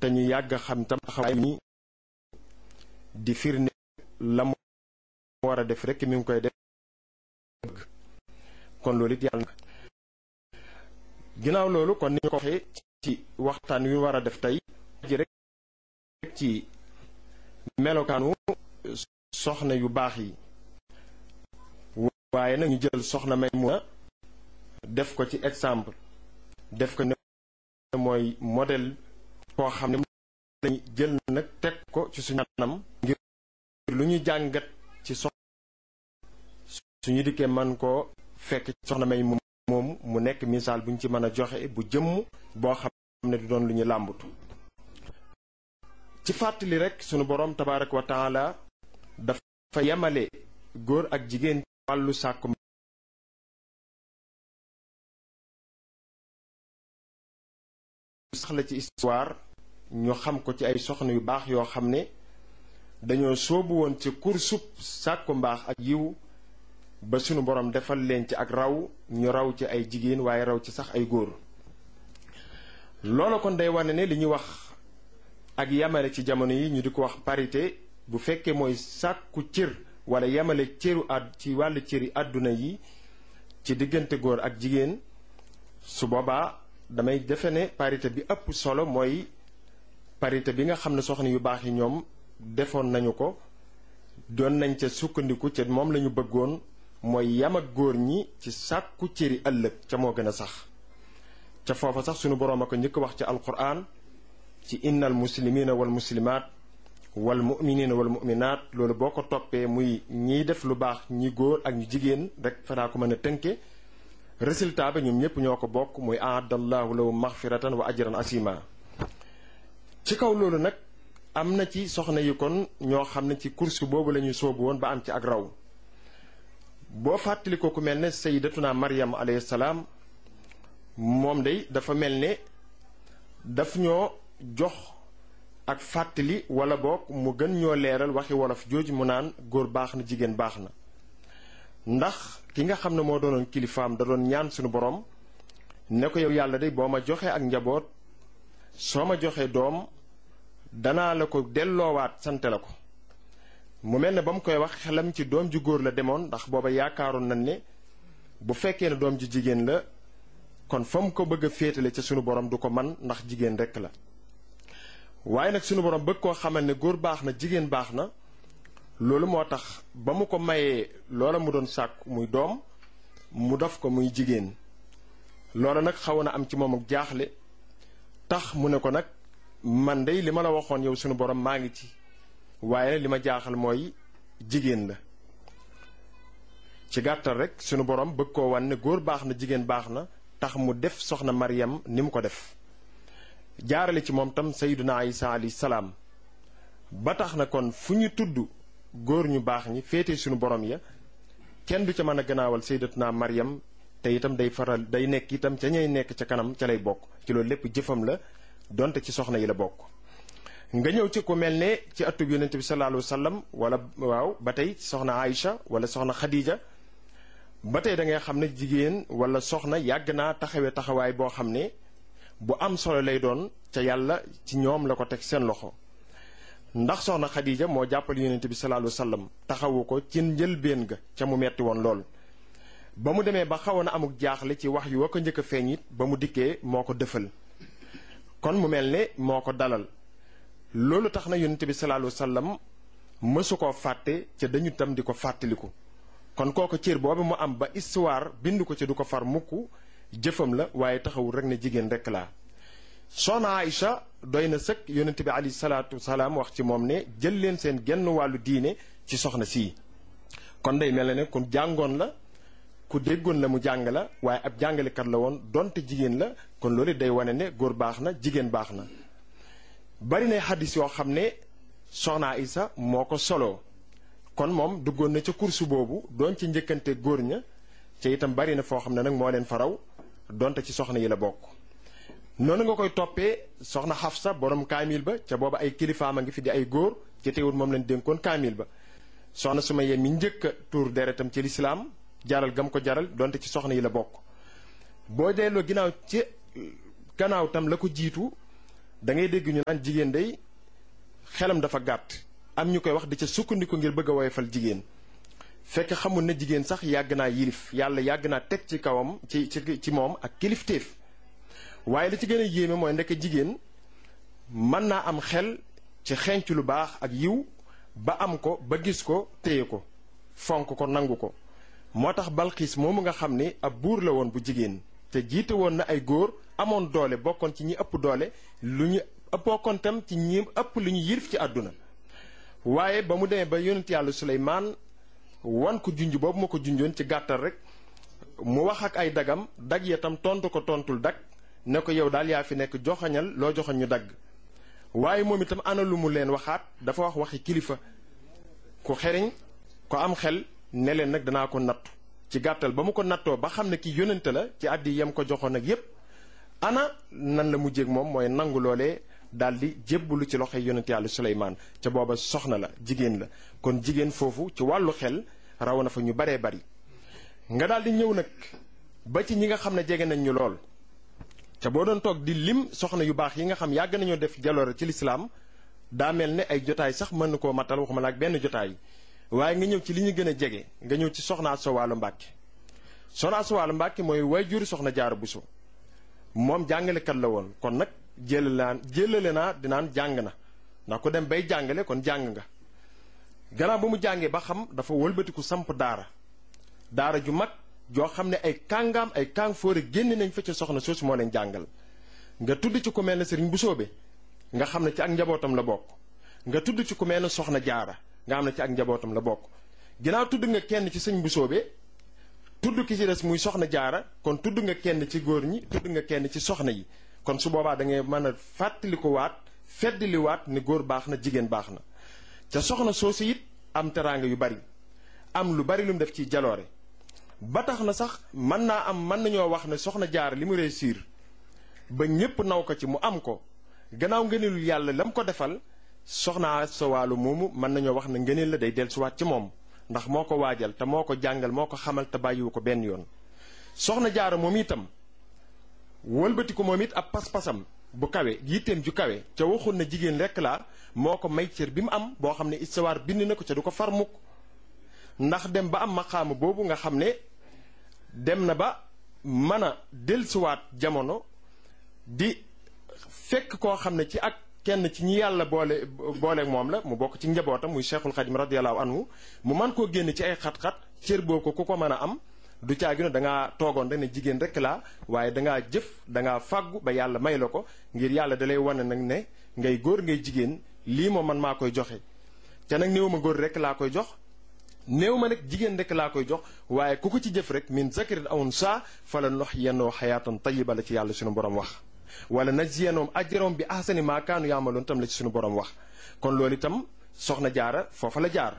te ñu yàgg xam tam taxawaay ni di firnde la mu war a def rek mi ngi koy def kon loolu it yàlla na ginnaaw loolu kon ni ñu ko waxee ci waxtaan wi war a def tey ji rek ci melokaanu soxna yu baax yi waaye nag ñu jël soxna Maymuna def ko ci exemple def ko ne mooy modèle koo xam ne lañu jël nag teg ko ci suñu anam ngir lu ñu jàngat ci suñu dikkee man koo fekk soxna Maymuna moom mu nekk misaal bu ñu ci mën a joxe bu jëmm boo xam ne du doon lu ñu làmbatu ci fàttali rek sunu boroom tabaaraka wa taala dafa yemale góor ak jigéen wàllu sàkku sax la ci histoire ñu xam ko ci ay soxna yu baax yoo xam ne dañoo soobu woon ci kursub sàkku mbaax ak yiw ba sunu borom defal leen ci ak raw ñu raw ci ay jigéen waaye raw ci sax ay góor loolu kon day wane ne li ñuy wax ak yamale ci jamono yi ñu di ko wax parité bu fekkee mooy sàkku cër wala yamale cëru ci wàllu cëri àdduna yi ci diggante góor ak jigéen su boobaa damay defe ne parité bi ëpp solo mooy parité bi nga xam ne soxna yu baax yi ñoom defoon nañu ko doon nañ ca sukkandiku ca moom lañu bëggoon mooy yam ak góor ñi ci sàkku cëri ëllëg ca moo gën a sax ca foofa sax sunu boroom a ko njëkk wax ci alquran ci innal muslimina wal muslimaat wal muminina wal muminaat loolu boo ko toppee muy ñiy def lu baax ñi góor ak ñu jigéen rek fanaa ko mën a tënke résultat ba ñoom ñëpp ñoo ko bokk muy aadallahu lahum maxfiratan wa ajran asima ci kaw loolu nag am na ci soxna yi kon ñoo xam ne ci course boobu la ñu soobu woon ba am ci ak raw boo fàttali ko ku mel ne sayyidatuna Maryam alayhi salaam moom day dafa mel ne daf ñoo jox ak fàttali wala boog mu gën ñoo leeral waxi wolof jooju mu naan góor baax na jigéen baax na ndax ki nga xam ne moo doonoon kilifaam da doon ñaan suñu borom ne ko yow yàlla de boo ma joxee ak njaboot soo ma joxee doom danaa la ko delloowaat sante la ko mu mel ne ba mu koy wax xelam ci doom ju góor la demoon ndax booba yaakaaroon nañ ne bu fekkee ne doom ju jigéen la kon fa mu ko bëgg a féetale ca sunu borom du ko man ndax jigéen rekk la waaye nag sunu borom bëgg koo xamal ne góor baax na jigéen baax na loolu moo tax ba mu ko mayee loola mu doon sàkku muy doom mu def ko muy jigéen loola nag xaw na am ci moom ak jaaxle tax mu ne ko nag man dey li ma la waxoon yow sunu borom maa ngi ci waaye li ma jaaxal mooy jigéen la ci gàttal rek sunu borom bëgg koo wan ne góor baax na jigéen baax na tax mu def soxna Maryam ni mu ko def jaarale ci moom tam sayyiduna Isa alayhi salaam ba tax na kon fu ñu tudd góor ñu baax ñi féete sunu borom ya kenn du ca mën a gannaawal sayyidatuna Maryam te itam day nekk itam ca ñay nekk ca kanam ca lay bokk ci loolu lépp jëfam la donte ci soxna yi la bokk nga ñëw ci ku mel ne ci atub yonent bi sallallahu alayhi wa sallam wala waaw ba tey soxna Aïcha wala soxna Khadija ba tey da ngay xam ne jigéen wala soxna yàgg naa taxawee taxawaay boo xam ne bu am solo lay doon ca yàlla ci ñoom la ko teg seen loxo ndax soxna Khadija moo jàppal yonent bi sallallahu alayhi wa sallam taxawu ko ci njëlbéen ga ca mu metti woon lool ba mu demee ba xawoon a amuk jaaxle ci wax yu wa ko njëkk a feeñ it ba mu dikkee moo ko dëfal kon mu mel ne moo ko dalal loolu tax na yonent bi sallallahu alayhi wa sallam mësu koo fàtte ca dañu tam di ko fàttaliku kon kooku cër boobu mu am ba histoire bind ko ci du ko far mukk jëfam la waaye taxawul rek ne jigéen rek laa soxna Aïcha doy na sëkk yonent bi alayhi salaatu wasalaam wax ci moom ne jël leen seen genn wàllu diine ci soxna sii kon day mel ne ku jàngoon la ku déggoon la mu jàng la waaye ab jàngalekat la woon donte jigéen la kon loolu day wane ne góor baax na jigéen baax na bari na xaddis yoo xam ne soxna Aïcha moo ko soloo kon moom duggoon na ca kursu boobu doon ci njëkkante góor ña ca itam bari na foo xam ne nag moo leen faraw donte ci soxna yi la bokk noonu nga koy toppee soxna Xafsa borom kaamil ba ca booba ay kilifaam a ngi fi di ay góor ci teewul moom leen dénkoon kaamil ba soxna Sumayya mi njëkk a tuur deretam ci lislaam jaral gam ko jaral donte ci soxna yi la bokk boo delloo ginnaaw ci gannaaw tam la ko jiitu da ngay dégg ñu naan jigéen day xelam dafa gàtt am ñu koy wax di ca sukkandiku ngir bëgg a woyofal jigéen fekk xamul ne jigéen sax yàgg naa yilif yàlla yàgg naa teg ci kawam ci moom ak kilifteef waaye li ci gën a yéeme mooy ndekk jigéen mën naa am xel ci xenc lu baax ak yiw ba am ko ba gis ko téye ko fonk ko nangu ko moo tax Balxiis moomu nga xam ni ab buur la woon bu jigéen te jiite woon na ay góor amoon doole bokkoon ci ñi ëpp doole bokkoon tam ci ñi ëpp lu ñu yilif ci àdduna waaye ba mu demee ba yonent yàlla Suleymaan wan ko junj boobu ma ko junjoon ci gàttal rek mu wax ak ay dagam dag ya tam tontu ko tontul dag ne ko yow daal yaa fi nekk joxañal loo joxañ ñu dagg waaye moom itam ana lu mu leen waxaat dafa wax waxi kilifa ku xeriñ ko am xel ne leen nag danaa ko nattu ci gàttal ba mu ko nattoo ba xam ne ki yónnante la ci àddi yam ko joxoon ak yépp ana nan la mujjéeg moom mooy nangu loolee daal di jébbalu ci loxoy yonent yàlla Suleymaan ca booba soxna la jigéen la kon jigéen foofu ci wàllu xel raw na fa ñu baree bari nga daal di ñëw nag ba ci ñi nga xam ne jege nañ ñu lool ca boo doon toog di lim soxna yu baax yi nga xam yàgg nañoo def jaloore ci lislaam daa mel ne ay jotaay sax mën na koo matal waxuma la ak benn jotaay waaye nga ñëw ci li ñu gën a jege nga ñëw ci soxna Asta Walo Mbàkke soxna Asta Walo Mbàkke mooy waajur soxna Jaara Buso moom jàngalekat la woon kon nag jëlale naa dinaan jàng na ndax ko dem bay jàngale kon jàng nga gannaaw ba mu jàngee ba xam dafa wëlbatiku samp daara ju mag joo xam ne ay kàngaam ay kàng fóore génn nañ fa ca soxna soosu moo leen jàngal nga tudd ci ku mel ne sëriñ Busoobe nga xam ne ci ak njabootam la bokk nga tudd ci ku mel ne soxna Jaara nga xam ne ci ak njabootam la bokk ginnaaw tudd nga kenn ci sëñ Busoobe tudd ki ci des muy soxna Jaara kon tudd nga kenn ci góor ñi tudd nga kenn ci soxna yi kon su boobaa da ngay mën a fàttali ko waat feddali waat ne góor baax na jigéen baax na ca soxna soosu it am teraanga yu bari am lu bari lu mu def ci jaloore ba tax na sax mën nañoo wax ne soxna Jaara li mu réussir ba ñépp naw ko ci mu am ko gannaaw ngëneelul yàlla la mu ko defal soxna Asta Walo moomu mën nañoo wax ne ngëneel la day dellusiwaat ci moom ndax moo ko waajal te moo ko jàngal moo ko xamal te bàyyiwu ko benn yoon soxna Jaara moom itam wëlbati ko moom it ab pas-pasam bu kawe yitteem ju kawe ca waxul na jigéen rekk laa moo ko may cër bi mu am boo xam ne istawaar bind na ko ca du ko far mukk ndax dem ba am maqaama boobu nga xam ne dem na ba mën a dellusiwaat jamono di fekk koo xam ne ci ak kenn ci ñi yàlla booleeg moom la mu bokk ci njabootam muy Cheikhul Khadim radiyallahu anhu mu man koo génn ci ay xat-xat cër boo ko ku ko mën a am du caagino dangaa toogoon rek ne jigéen rek laa waaye dangaa jëf dangaa fàggu ba yàlla may la ko ngir yàlla dalay wane nag ne ngay góor ngay jigéen lii moom man maa koy joxe te nag néew ma góor rek laa koy jox néew ma nag jigéen rek laa koy jox waaye ku ko ci jëf rek min zakarin aw unsaa fala nuhyiyannahu hayaatan tayyiba la ci yàlla suñu borom wax wala najziyannahum ajrahum bi ahsani maa kaanu ya'maluun tam la ci suñu borom wax kon loolu itam soxna Jaara foofa la jaar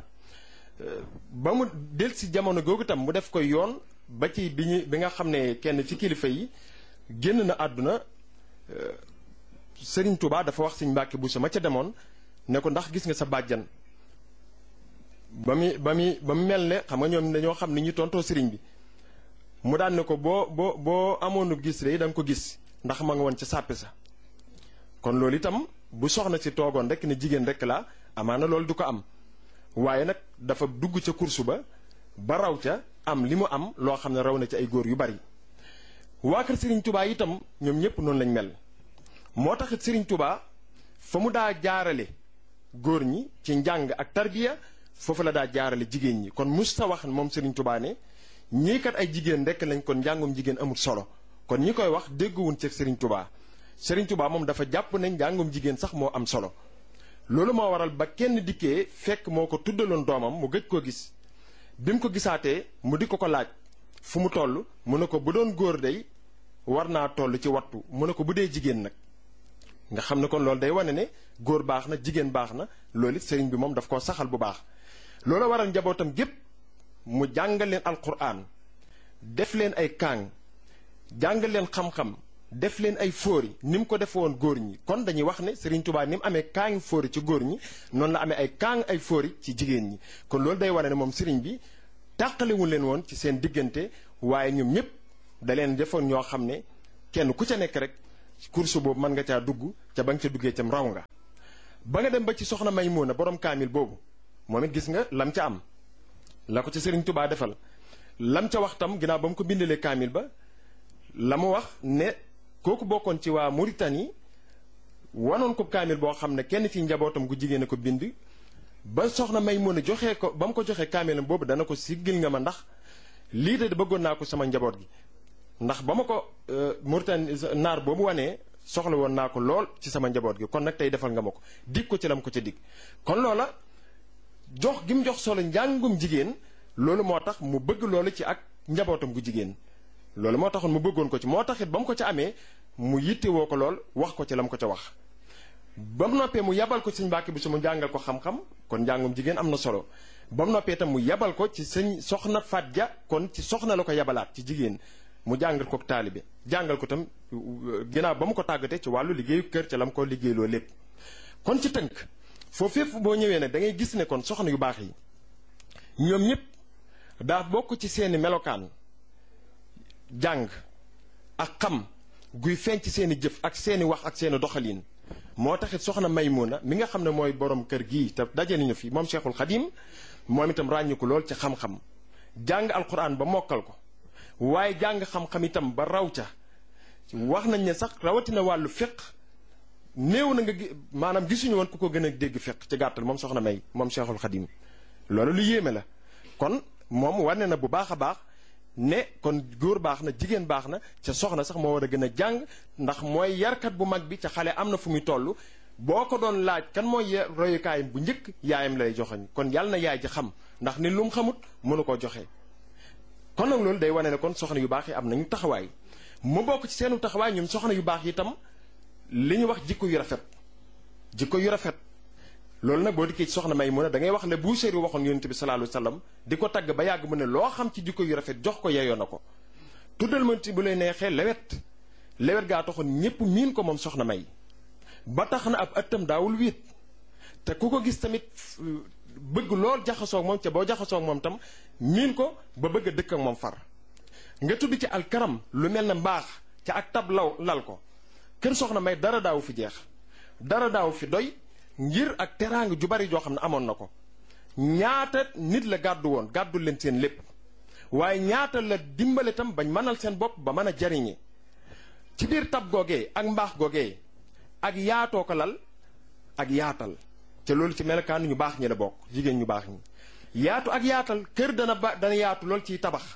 ba mu del si jamono googu itam mu def koy yoon ba ci bi nga xam ne kenn ci kilifa yi génn na àdduna Sëriñ Tuubaa dafa wax Sëriñ Mbàkke Buso ma ca demoon ne ko ndax gis nga sa bàjjan ba mu mel ne xam nga ñoom dañoo xam ni ñu tontoo sëriñ bi mu daan ne ko boo amoonu gis rek da nga ko gis ndax ma nga woon ca sàppe sa kon loolu itam bu soxna si toogoon rek ne jigéen rek la amaana loolu du ko am waaye nag dafa dugg ca kursu ba raw ca am li mu am loo xam ne raw na ci ay góor yu bari waa kër Sëriñ Tubaa itam ñoom ñëpp noonu lañ mel moo taxit Sëriñ Tubaa fa mu daa jaarale góor ñi ci njàng ak tarbiya foofu la daa jaarale jigéen ñi kon musta wax moom Sëriñ Tubaa ne ñii kat ay jigéen rekk lañ kon njàngum jigéen amul solo kon ñi koy wax dégguwuñ ci Sëriñ Tubaa Sëriñ Tubaa moom dafa jàpp ne njàngum jigéen sax moo am solo loolu moo waral ba kenn dikkee fekk moo ko tuddaloon doomam mu gëj koo gis bi mu ko gisaatee mu di ko laaj fu mu toll mu ne ko bu doon góor day war naa toll ci wattu mu ne ko bu dee jigéen nag nga xam ne kon loolu day wane ne góor baax na jigéen baax na loolu it sëriñ bi moom daf koo saxal bu baax loolu waral njabootam gépp mu jàngal leen alquran def leen ay kaang jàngal leen xam-xam def leen ay fóori ni mu ko defe woon góor ñi kon dañuy wax ne Sëriñ Tuubaa ni mu amee kaangi fóori ci góor ñi noonu la amee ay kaang ay fóori ci jigéen ñi kon loolu day wane ne moom sëriñ bi tàqalewul leen woon ci seen diggante waaye ñoom ñëpp da leen defoon ñoo xam ne kenn ku ca nekk rek course boobu mën nga caa dugg ca ba nga ca duggee cam raw nga. ba nga dem ba ci soxna Maymuna borom kaamil boobu moom it gis nga lam ca am la ko ca Sëriñ Tubaa defal lam ca wax tam ginnaaw ba mu ko bindalee kaamil ba la mu wax ne kooku bokkoon ci waa Mauritanie wanoon ko kaamil boo xam ne kenn ci njabootam gu jigéen a ko bind ba soxna Maymuna joxee ko ba mu ko joxee kaamilam boobu dana ko siggil nga ma ndax lii de bëggoon naa ko sama njaboot gi ndax ba ma ko Mauritanie naar boobu wanee soxla woon naa ko lool ci sama njaboot gi kon nag tey defal nga ma ko dig ko ci lam ko ca dig kon loola jox gi mu jox solo njàngum jigéen loolu moo tax mu bëgg loolu ci ak njabootam gu jigéen loolu moo taxoon mu bëggoon ko ci moo taxit ba mu ko ca amee mu yittewoo ko lool wax ko ci lam ko ca wax ba mu noppee mu yabal ko sëñ Mbàkke Buso mu jàngal ko xam-xam kon njàngum jigéen am na solo ba mu noppee itam mu yabal ko ci sëñ soxna Faat Ja kon ci soxna la ko yabalaat ci jigéen mu jàngal ko taalibe jàngal ko tam ginnaaw ba mu ko tàggatee ci wàllu liggéeyu kër ca la mu ko liggéeyloo lépp kon ci tënk foofu fépp boo ñëwee nag da ngay gis ne kon soxna yu baax yi ñoom ñëpp daa bokk ci seeni melokaan jàng ak xam guy feeñ ci seeni jëf ak seeni wax ak seeni doxalin moo taxit soxna Maymuna mi nga xam ne mooy borom kër gii te daje nañu fi moom Cheikhul Khadim moom itam ràññu ko lool ci xam-xam jàng alquran ba mokkal ko waaye jàng xam-xam itam ba raw ca wax nañ ne sax rawatina wàllu fiq néew na nga maanaam gisuñu woon ku ko gën a dégg fiq ci gàttal moom soxna May moom Cheikhul Khadim loolu lu yéeme la kon moom wane na bu baax a baax ne kon góor baax na jigéen baax na ca soxna sax moo war a gën a jàng ndax mooy yarkat bu mag bi ca xale am na fu muy toll boo ko doon laaj kan mooy royukaayam bu njëkk yaayam lay joxañ kon yàlla na yaay ji xam ndax ni lu mu xamut mënu koo joxe. kon nag loolu day wane ne kon soxna yu baax yi am nañu taxawaay mu bokk ci seenu taxawaay ñoom soxna yu baax yi itam li ñu wax jikko yu rafet jikko yu rafet loolu nag boo dikkee ci soxna Maymuna da ngay wax le Buusiri waxoon yonent bi sallallahu alayhi wasallam di ko tagg ba yàgg mu ne loo xam ci jikko yu rafet jox ko yeyoo na ko tuddal ma ci bu lay neexee lewet gaa taxoon ñépp miin ko moom soxna May ba tax na ab ëttam daawul wéet te ku ko gis tamit bëgg lool jaxasoo ak moom ca boo jaxasoo ak moom tam miin ko ba bëgg a dëkk ak moom far nga tudd ci alkaram lu mel ne mbaax ca ak tab lal ko kër soxna May dara daawu fi jeex dara daawu fi doy ngir ak teraanga ju bari joo xam ne amoon na ko ñaata nit la gàddu woon gàddul leen seen lépp waaye ñaata la dimbale tam bañ mënal seen bopp ba mën a jariñe ci biir tab googee ak mbaax googee ak yaatoo ko lal ak yaatal te loolu ci melokaan ñu baax ñi la bokk jigéen ñu baax ñi yaatu ak yaatal kër dana yaatu lool ciy tabax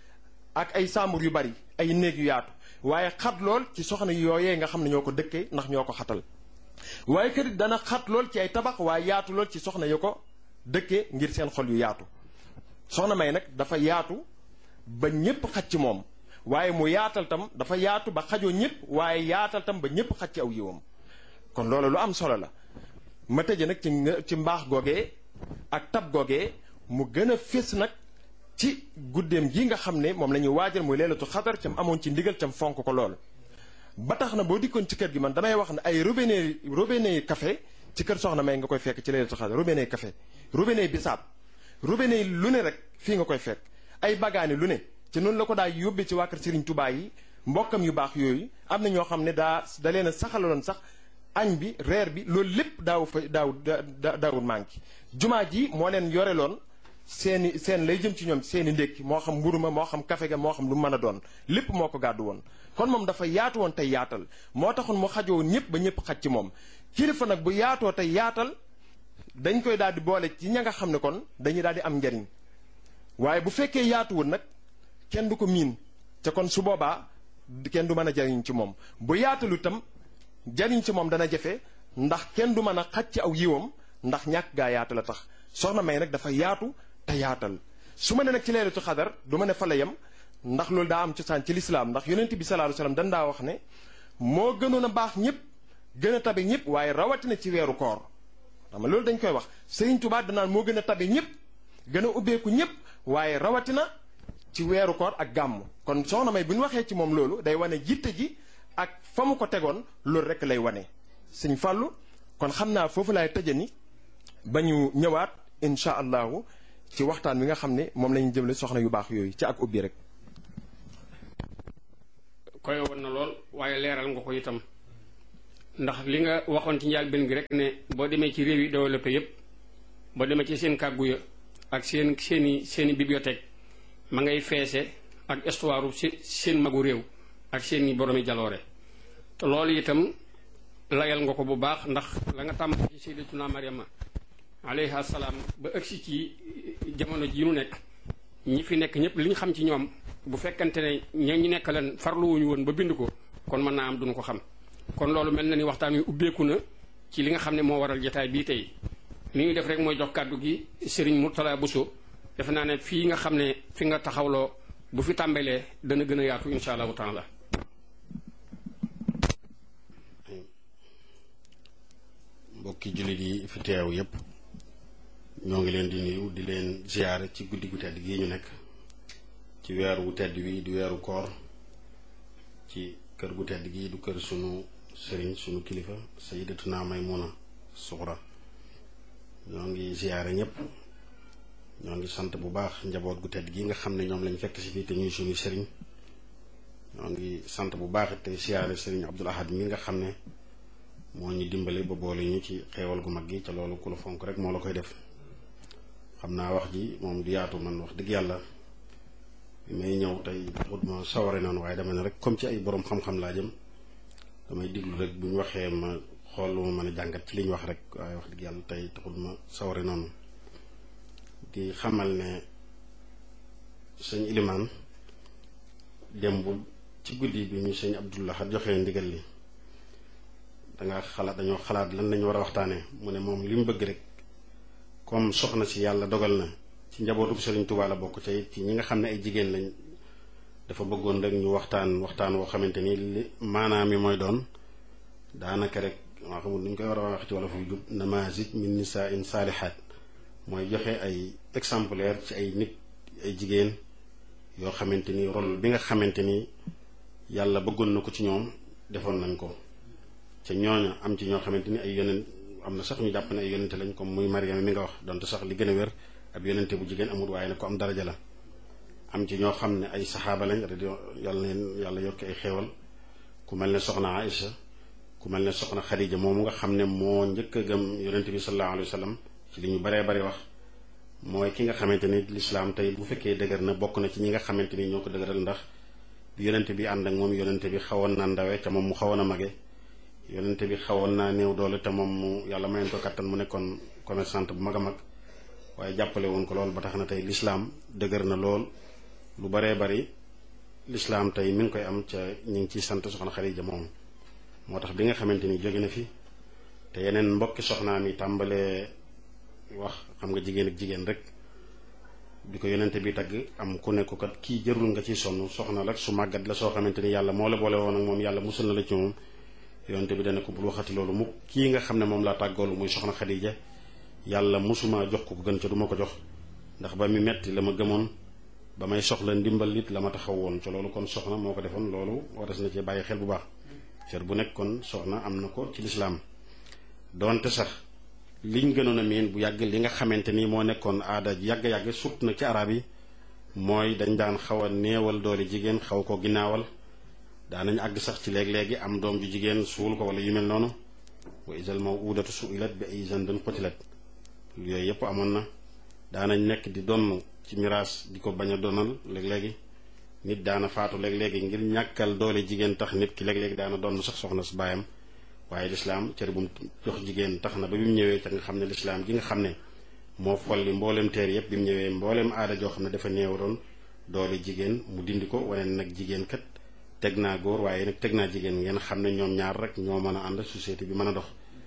ak ay saambur yu bari ay néeg yu yaatu waaye xat lool ci soxna yooyee nga xam ne ñoo ko dëkkee ndax ñoo ko xatal waaye kër dana xat lool ci ay tabax waaye yaatu lool ci soxna yu ko dëkkee ngir seen xol yu yaatu soxna May nag dafa yaatu ba ñépp xaj ci moom waaye mu yaatal tam dafa yaatu ba xajoo ñépp waaye yaatal tam ba ñépp xaj ci aw yiwam kon loolu lu am solo la ma tëje nag ci mbaax googee ak tab googee mu gën a fés nag ci guddeem gi nga xam ne moom la ñuy waajal muy leelatu xadar cam amoon ci ndigal cam fonk ko lool ba tax na boo dikkoon ci kër gi man damay wax ne ay robinet café ci kër soxna May nga koy fekk ci leelatu xadar robinet café robinet bisaab robinet lu ne rek fii nga koy fekk ay bagaani lu ne ci noonu la ko daa yóbbee ci waa kër Serigne Touba yi mbokkam yu baax yooyu am na ñoo xam ne da leen a saxaloon sax añ bi reer bi loolu lépp daawul manqué jumaa ji moo leen yoreloon seen lay jëm ci ñoom seeni ndékki moo xam mburu ma moo xam kafe ga moo xam lu mën a doon lépp moo ko gàddu woon kon moom dafa yaatu woon tey yaatal moo taxoon mu xajoo ñëpp ba ñëpp xaj ci moom kilifa nag bu yaatoo tey yaatal dañ koy daal di boole ci ña nga xam ne kon dañuy daal di am njariñ waaye bu fekkee yaatuwul nag kenn du ko miin te kon su boobaa kenn du mën a jariñ ci moom bu yaatalu itam jariñ ci moom dana jafe ndax kenn du mën a xaj ci aw yiwam ndax ñàkk gaa yaatu la tax soxna May nag dafa yaatu te yaatal su ma ne nag ci leelatu xadar du ma ne fa la yem ndax loolu daa am cosaan ci lislaam ndax yonent bi sallallahu alayhi wasallam dañ daa wax ne moo gënoon a baax ñëpp gën a tabe ñëpp waaye rawatina ci weeru koor xam nga loolu dañ koy wax Sëriñ Tuubaa danaan moo gën a tabe ñëpp gën a ubbeeku ñëpp waaye rawatina ci weeru koor ak gàmm kon soxna May bu ñu waxee ci moom loolu day wane jitte ji ak fa mu ko tegoon loolu rek lay wane Sëñ Fàllu kon xam naa foofu laay tëje ni ba ñu ñëwaat incha allahu ci waxtaan wi nga xam ne moom la ñu jëmle soxna yu baax yooyu ci ak ubbi rek koy woon na lool waaye leeral nga ko itam ndax li nga waxoon ci njëlbéen gi rek ne boo demee ci réew yi développé yépp boo demee ci seen kàggu ya ak seeni bibliothèque ma ngay feese ak histoire seen magu réew ak seeni boroomi jaloore te loolu itam layal nga ko bu baax ndax la nga tàmbali ci sayyidatuna Maryama alayha salaam ba ëgsi ci jamono ji nu nekk ñi fi nekk ñëpp li ñu xam ci ñoom bu fekkante ne ñi nekk leen farluwuñu woon ba bind ko kon mën naa am duñu ko xam kon loolu mel na ni waxtaan wi ubbeeku na ci li nga xam ne moo waral jotaay bii tey li ñuy def rek mooy jox kàddu gi Serigne Mourtala Bousso defe naa ne fii nga xam ne fi nga taxawloo bu fi tàmbalee dana gën a yaatu insha allahu taala. mbokki jullit yi fi teew yépp ñoo ngi leen di nuyu di leen ziyaare ci guddi gu tedd gii ñu nekk ci weer wu tedd wi di weeru koor ci kër gu tedd gii du kër sunu sëriñ sunu kilifa sayyidatuna Maymuna Suxra ñoo ngi ziyaare ñépp ñoo ngi sant bu baax njaboot gu tedd gi nga xam ne ñoom lañ fekk si fii te ñuy suñu sëriñ ñoo ngi sant bu baax te ziyaare sëriñ Abdul Ahad mi nga xam ne moo ñu dimbale ba boole ñu ci xeewal gu mag gi ca loolu ku la fonk rek moo la koy def xam naa wax ji moom du yaatu man wax dëgg yàlla bi may ñëw tey xut ma saware noonu waaye dama ne rek comme ci ay borom xam-xam laa jëm damay diglu rek bu ñu waxee ma xool lu ma mën a jàngat ci li ñu wax rek waaye wax dëgg yàlla tey taxul ma saware noonu di xamal ne sëñ Ilimaan démb ci guddi bi ñu sëñ Abdullah joxee ndigal li dañoo xalaat lan lañu war a waxtaanee mu ne moom li mu bëgg rek comme soxna si yàlla dogal na ci njabootu Sëriñ Tuubaa la bokk ca it ci ñi nga xam ne ay jigéen lañ dafa bëggoon rek ñu waxtaan woo xamante ni li maanaam mi mooy doon daanaka rek maa xamul nu ñu koy war a wax ci wala fu jub namaazij min nisaa'in saalihaat mooy joxe ay exemplaire ci ay nit ay jigéen yoo xamante ni rôle bi nga xamante ni yàlla bëggoon na ko ci ñoom defoon nañ ko ca ñooña am ci ñoo xamante ni ay yonent am na sax ñu jàpp ne ay yonente lañ comme muy Mariama mi nga wax donte sax li gën a wér ab yonente bu jigéen amul waaye nag ko am daraja la am ci ñoo xam ne ay saxaaba lañ yàlla leen yàlla yokki ay xeewal ku mel ne soxna Aïcha ku mel ne soxna Xadija moomu nga xam ne moo njëkk a gëm yonente bi sallallahu alayhi wa sallam ci li ñu baree bari wax mooy ki nga xamante ni lislaam tey bu fekkee dëgër na bokk na ci ñi nga xamante ni ñoo ko dëgëral ndax bi yonente bi ànd ak moom yonente bi xawoon naa ndawe ca moom mu xawoon a mage yonente bi xawoon naa néew doole te moom mu yàlla mayoon ko kattan mu nekkoon commerçante bu mag a mag waaye jàppale woon ko lool ba tax na tey lislaam dëgër na lool lu baree bari lislaam tey mi ngi koy am ca ñu ngi ciy sant soxna Xadija moom moo tax bi nga xamante ni jóge na fi te yeneen mbokki soxnaam yi tàmbalee wax xam nga jigéen ak jigéen rek bi ko yonente bi tagg am ku nekk kat kii jërul nga ciy sonn soxna la su màggat la soo xamante ni yàlla moo la boole woon ak moom yàlla musul na la ci moom yonente bi dana ko bul waxati loolu mu kii nga xam ne moom laa tàggoolu muy soxna Xadija yàlla musuma jox ko gën ca du ma ko jox ndax ba mi metti la ma gëmoon ba may soxla ndimbal it la ma taxaw woon ca loolu kon soxna moo ko defoon loolu waras na ci bàyyi xel bu baax cër bu nekk kon soxna am na ko ci lislaam doonte sax liñ gënoon a miin bu yàgg li nga xamante ni moo nekkoon aada yàgg-yàgg surtout nag ci arab yi mooy dañ daan xaw a néewal doole jigéen xaw ko ginnaawal daanañ àgg sax ci léeg-léegi am doom ju jigéen suul ko wala yu mel noonu wa isal mawudatu suilat bi ay zanbin qutilat yooyu yëpp amoon na daanañ nekk di donn ci miraas di ko bañ a donal léeg-léegi nit daana faatu léeg-léegi ngir ñàkkal doole jigéen tax nit ki léeg-léegi daana donn sax soxna su baayam waaye lislaam cër bu mu jox jigéen tax na ba bi mu ñëwee ca nga xam ne lislaam gi nga xam ne moo folli mbooleem teer yëpp bi mu ñëwee mbooleem aada joo xam ne dafa néewaroon doole jigéen mu dindi ko wane nag jigéen kat teg naa góor waaye nag teg naa jigéen ngeen xam ne ñoom ñaar rek ñoo mën a ànd société bi mën a dox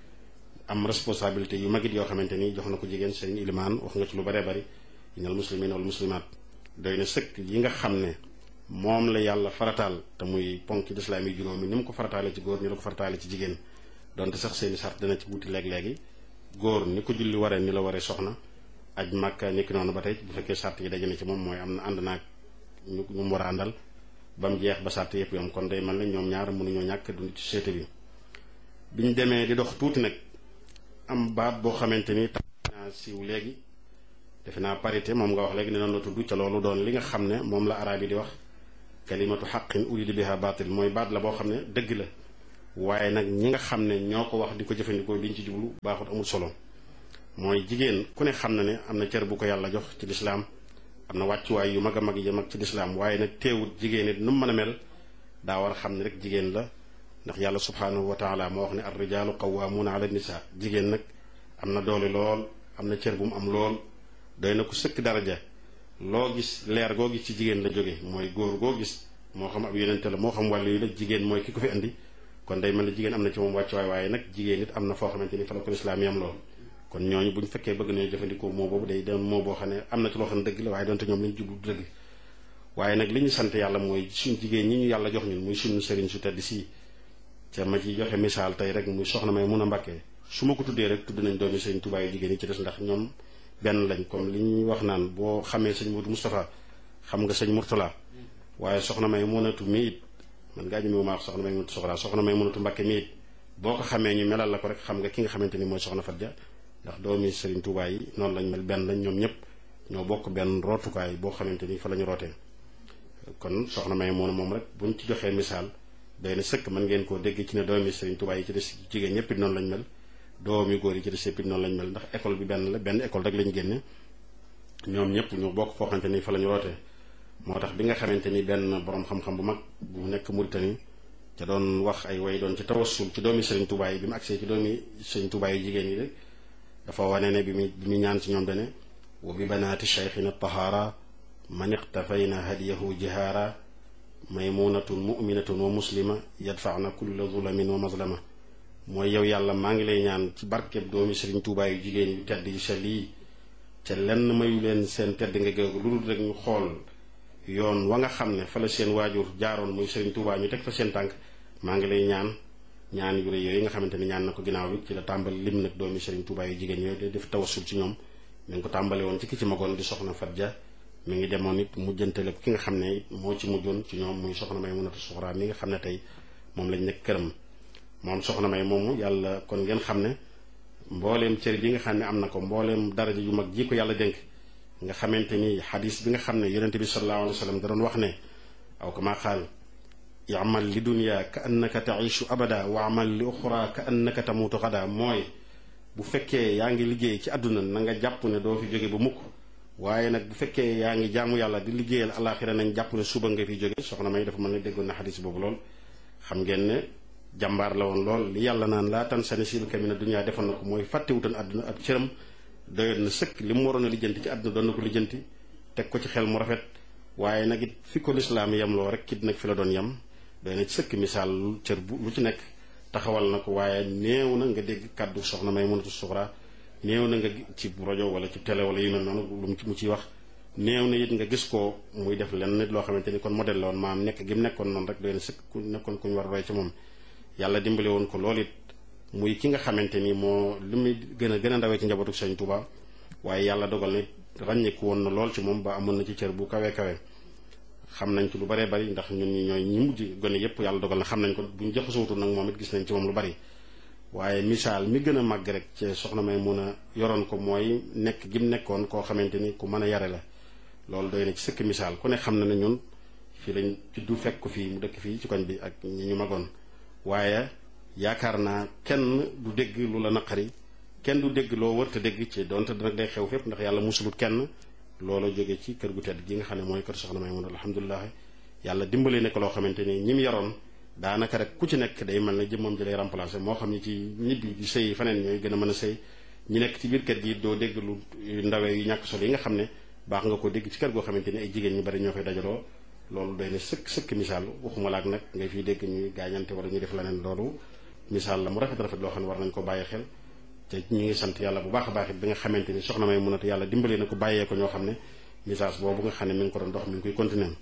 am responsabilité yu magit yoo xamante ni jox na ko jigéen sëñ Ilimaan wax nga ci lu baree bari inal muslimin wal muslimaat doy na sëkk yi nga xam ne moom la yàlla farataal te muy ponk lislaam yi juróomi ni mu ko farataale ci góor ni la ko farataale ci jigéen donte sax seeni sart dana ci wuti léeg-léegi góor ni ko julli waree ni la waree soxna aj Makka ni ki noonu ba tey bu fekkee sart yi daje na ci moom mooy am na ànd naag ñu mu war a àndal ba mu jeex ba sart yëpp yom kon day mel ne ñoom ñaar mënuñoo ñàkk dund ci société bi biñ demee di dox tuuti nag am baat boo xamante ni tax naa siiw léegi defe naa parité moom nga wax léegi ne noonu la tudd ca loolu doon li nga xam ne moom la araab yi di wax kalimatu xaqin urida biha baatil mooy baat la boo xam ne dëgg la waaye nag ñi nga xam ne ñoo ko wax di ko jëfandikoo liñ ci jublu baaxut amul solo. mooy jigéen ku ne xam na ne am na cër bu ko yàlla jox ci lislaam am na wàccuwaay yu mag a mag yi mag ci lislaam waaye nag teewut jigéen it nu mu mën a mel daa war a xam ne rek jigéen la ndax yàlla subhaanahu wa taala moo wax ne ar rijaalu qawwaamuuna ala nisa jigéen nag am na doole lool am na cër bu mu am lool doy na ko sëkk daraja loo gis leer goo gis ci jigéen la jóge mooy góor goo gis moo xam ab yonente la moo xam wàllu yi la jigéen mooy ki ko fi andi kon day mel ne jigéen am na ci moom wàccuwaay waaye nag jigéen it am na foo xamante ni fa la ko lislaam yam lool kon ñooñu bu ñu fekkee bëgg nañu jëfandikoo moo boobu day doon moo boo xam ne am na ci loo xam ne dëgg la waaye doonte ñoom lañu jublu dëgg waaye nag li ñu sant yàlla mooy suñ jigéen ñi ñu yàlla jox ñun muy suñu sëriñ su tedd si ca ma ci joxe misaal tey rek muy soxna May mun a Mbàkke su ma ko tuddee rek tudd nañ doomi sëriñ Tuubaa yu jigéen yi ci des ndax ñoom benn lañ comme li ñuy wax naan boo xamee sëñ Modou Moustapha xam nga sëñ Mourtala waaye soxna May munatu mi it man ngaa ñëmewu maa wax soxna May munatu soxna May munatu Mbàkke mi it boo ko xamee ñu melal la ko rek xam nga ki nga xamante ni mooy soxna Fatja ndax doomi Serigne Touba yi noonu lañ mel benn lañ ñoom ñëpp ñoo bokk benn rootukaay boo xamante ni fa la ñu rootee kon soxna May moom rek buñ ci joxee misaal day na sëkk mën ngeen koo dégg ci ne doomi Serigne Touba yi ci des jigéen ñëpp it noonu lañ mel doomi góor yi ci des yëpp it noonu lañ mel ndax école bi benn la benn école rek lañ génne ñoom ñëpp ñoo bokk foo xamante ni fa la ñu rootee moo tax bi nga xamante ni benn borom xam-xam bu mag bu nekk Mauritanie ca doon wax ay way doon ci tawassul ci doomi Serigne Touba yi bi mu agsee ci doomi Serigne Touba yi jigéen yi rek dafa wane ne bi mu ñaan ci ñoom dane wa bi banaati cheikhina tahaara man iqtafayna hadiyahu jihaara maymunatun muminatun wa muslima yadfaana kulla zulamin wa mazlama mooy yow yàlla maa ngi lay ñaan ci barkeb doomi Serigne Touba yu jigéen yu tedd yu sell yi ca lenn mayu leen seen tedd nga géegu lu dul rek ñu xool yoon wa nga xam ne fa la seen waajur jaaroon muy Serigne Touba ñu teg fa seen tànk maa ngi lay ñaan yu rëy yooyu nga xamante ni ñaan na ko ginnaaw bi ci la tàmbali lim nag doomi Serigne Touba yu jigéen yooyu day def tawassul ci ñoom mi ngi ko tàmbale woon ci ki ci magoon di soxna Fatja mi ngi demoon it mujjantale ki nga xam ne it moo ci mujjoon ci ñoom muy soxna May Munatu Suxra mi nga xam ne tey moom lañ nekk këram moom soxna May moomu yàlla kon ngeen xam ne mbooleem cër bi nga xam ne am na ko mbooleem daraja yu mag ji ko yàlla dénk nga xamante ni xadis bi nga xam ne yonente bi sallallahu alayhi wa sallam da doon wax ne aw kama qaal yamal li dunya ka annaka taishu abada wa amal li uxra ka annaka tamutu xada mooy bu fekkee yaa ngi liggéey ci àdduna na nga jàpp ne doo fi jóge ba mukk waaye nag bu fekkee yaa ngi jaamu yàlla di liggéeyal alaxira nañ jàpp ne suba nga fi jóge soxna May dafa mën ne déggoon na xadis boobu lool xam ngeen ne jàmbaar la woon lool li yàlla naan laa tan sani silka mina dunya defoon na ko mooy fàttewutoon àdduna ak cëram doyoon na sëkk li mu waroon a lijjanti ci àdduna doon na ko lijjanti teg ko ci xel mu rafet waaye nag it fi ko lislaam yem loo rek it nag fi la doon yem doy na sëkk misaal cër bu lu ci nekk taxawal na ko waaye néew na nga dégg kàddu soxna May Munatu Suxra néew na nga ci rajo wala ci télé wala yu mel noonu lu mu ciy wax néew na it nga gis ko muy def lenn nit loo xamante ni kon modèle la woon maam nekk gi mu nekkoon noonu rek doy na sëkk ku nekkoon ku ñu war a roy ci moom yàlla dimbale woon ko loolu it muy ki nga xamante ni moo li muy gën a ndawee ci njabootu Sëñ Tuuba waaye yàlla dogal ne ràññeeku woon na lool ci moom ba amoon na ci cër bu kawe kawe xam nañ ci lu baree bari ndax ñun ñi ñooy ñi mujj gone yépp yàlla dogal na xam nañ ko buñ jaxasootul nag moom it gis nañ ci moom lu bari waaye misaal mi gën a màgg rek ci soxna May mun a yoroon ko mooy nekk gi mu nekkoon koo xamante ni ku mën a yare la loolu doy na ci sëkk misaal ku ne xam na ne ñun fii lañ juddu fekk ko fii mu dëkk fii ci koñ bi ak ñi ñu magoon waaye yaakaar naa kenn du dégg lu la naqari kenn du dégg loo wërta dégg ci donte nag day xew fépp ndax yàlla musulut kenn loolu jóge ci kër gu tedd gi nga xam ne mooy kër soxna May mun alhamdulilah yàlla dimbale ne ko loo xamante ni ñi mu yaroon daanaka rek ku ci nekk day mel ne jëmmam ji lay remplacé moo xam ni ci ñibbi di sëy feneen ñooy gën a mën a sëy ñi nekk ci biir kër gi doo dégg lu ndawee yu ñàkk solo yi nga xam ne baax nga ko dégg ci kër goo xamante ni ay jigéen ñu bari ñoo fay dajaloo loolu doy na sëkk misaal waxuma laak nag ngay fiy dégg ñuy gaañante wala ñuy def leneen loolu misaal la mu rafet loo xam ne war nañ ko bàyyi xel te ñu ngi sant yàlla bu baax a baax it bi nga xamante ni soxna May Munatu yàlla dimbale na ko bàyyee ko ñoo xam ne message boobu nga xam ne mi ngi ko doon dox mi ngi koy continuer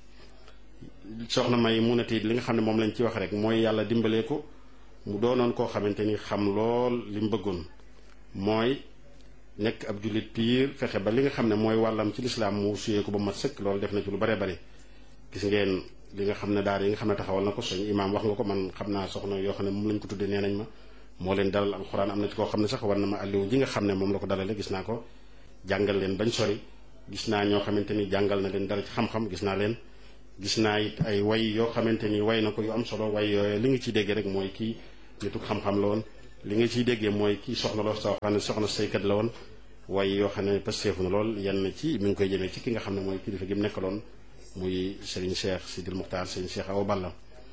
soxna May Munatu li nga xam ne moom lañ ci wax rek mooy yàlla dimbalee ko mu doonoon koo xamante ni xam lool li mu bëggoon mooy nekk ab jullit piir fexe ba li nga xam ne mooy wàllam ci lislaam mu suyee ko ba mat sëkk loolu def na ci lu bare bare gis ngeen li nga xam ne daara yi nga xam ne taxawal na ko suñu imaam wax nga ko man xam naa soxna yoo xam ne moom lañ ko tuddee nee nañ ma moo leen dalal alxuraan am na ci koo xam ne sax war na ma àlliwu ji nga xam ne moom la ko dalale gis naa ko jàngal leen bañ sori gis naa ñoo xamante ni jàngal na leen dara ci xam-xam gis naa leen gis naa it ay way yoo xamante ni way na ko yu am solo way yooyu li nga ciy déggee rek mooy kii nitu xam-xam la woon li nga ciy déggee mooy kii soxna la soo xam ne soxna saykat la woon way yoo xam ne pasteefu na lool yenn ci mi ngi koy jëmee ci ki nga xam ne mooy kilifa gi mu nekkaloon muy Serigne Cheikh Sidil Muxtaar Serigne Cheikh Awa Balla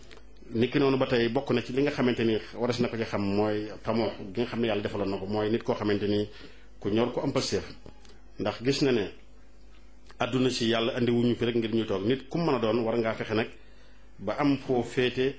niki noonu ba tey bokk na ci li nga xamante ni waras na ko ci xam mooy tamoo gi nga xam ne yàlla defaloon na ko mooy nit koo xamante ni ku ñor ko am pasteef ndax gis na ne àdduna si yàlla andi wuñu fi rek ngir ñu toog nit ku mën a doon war ngaa fexe nag ba am foo féete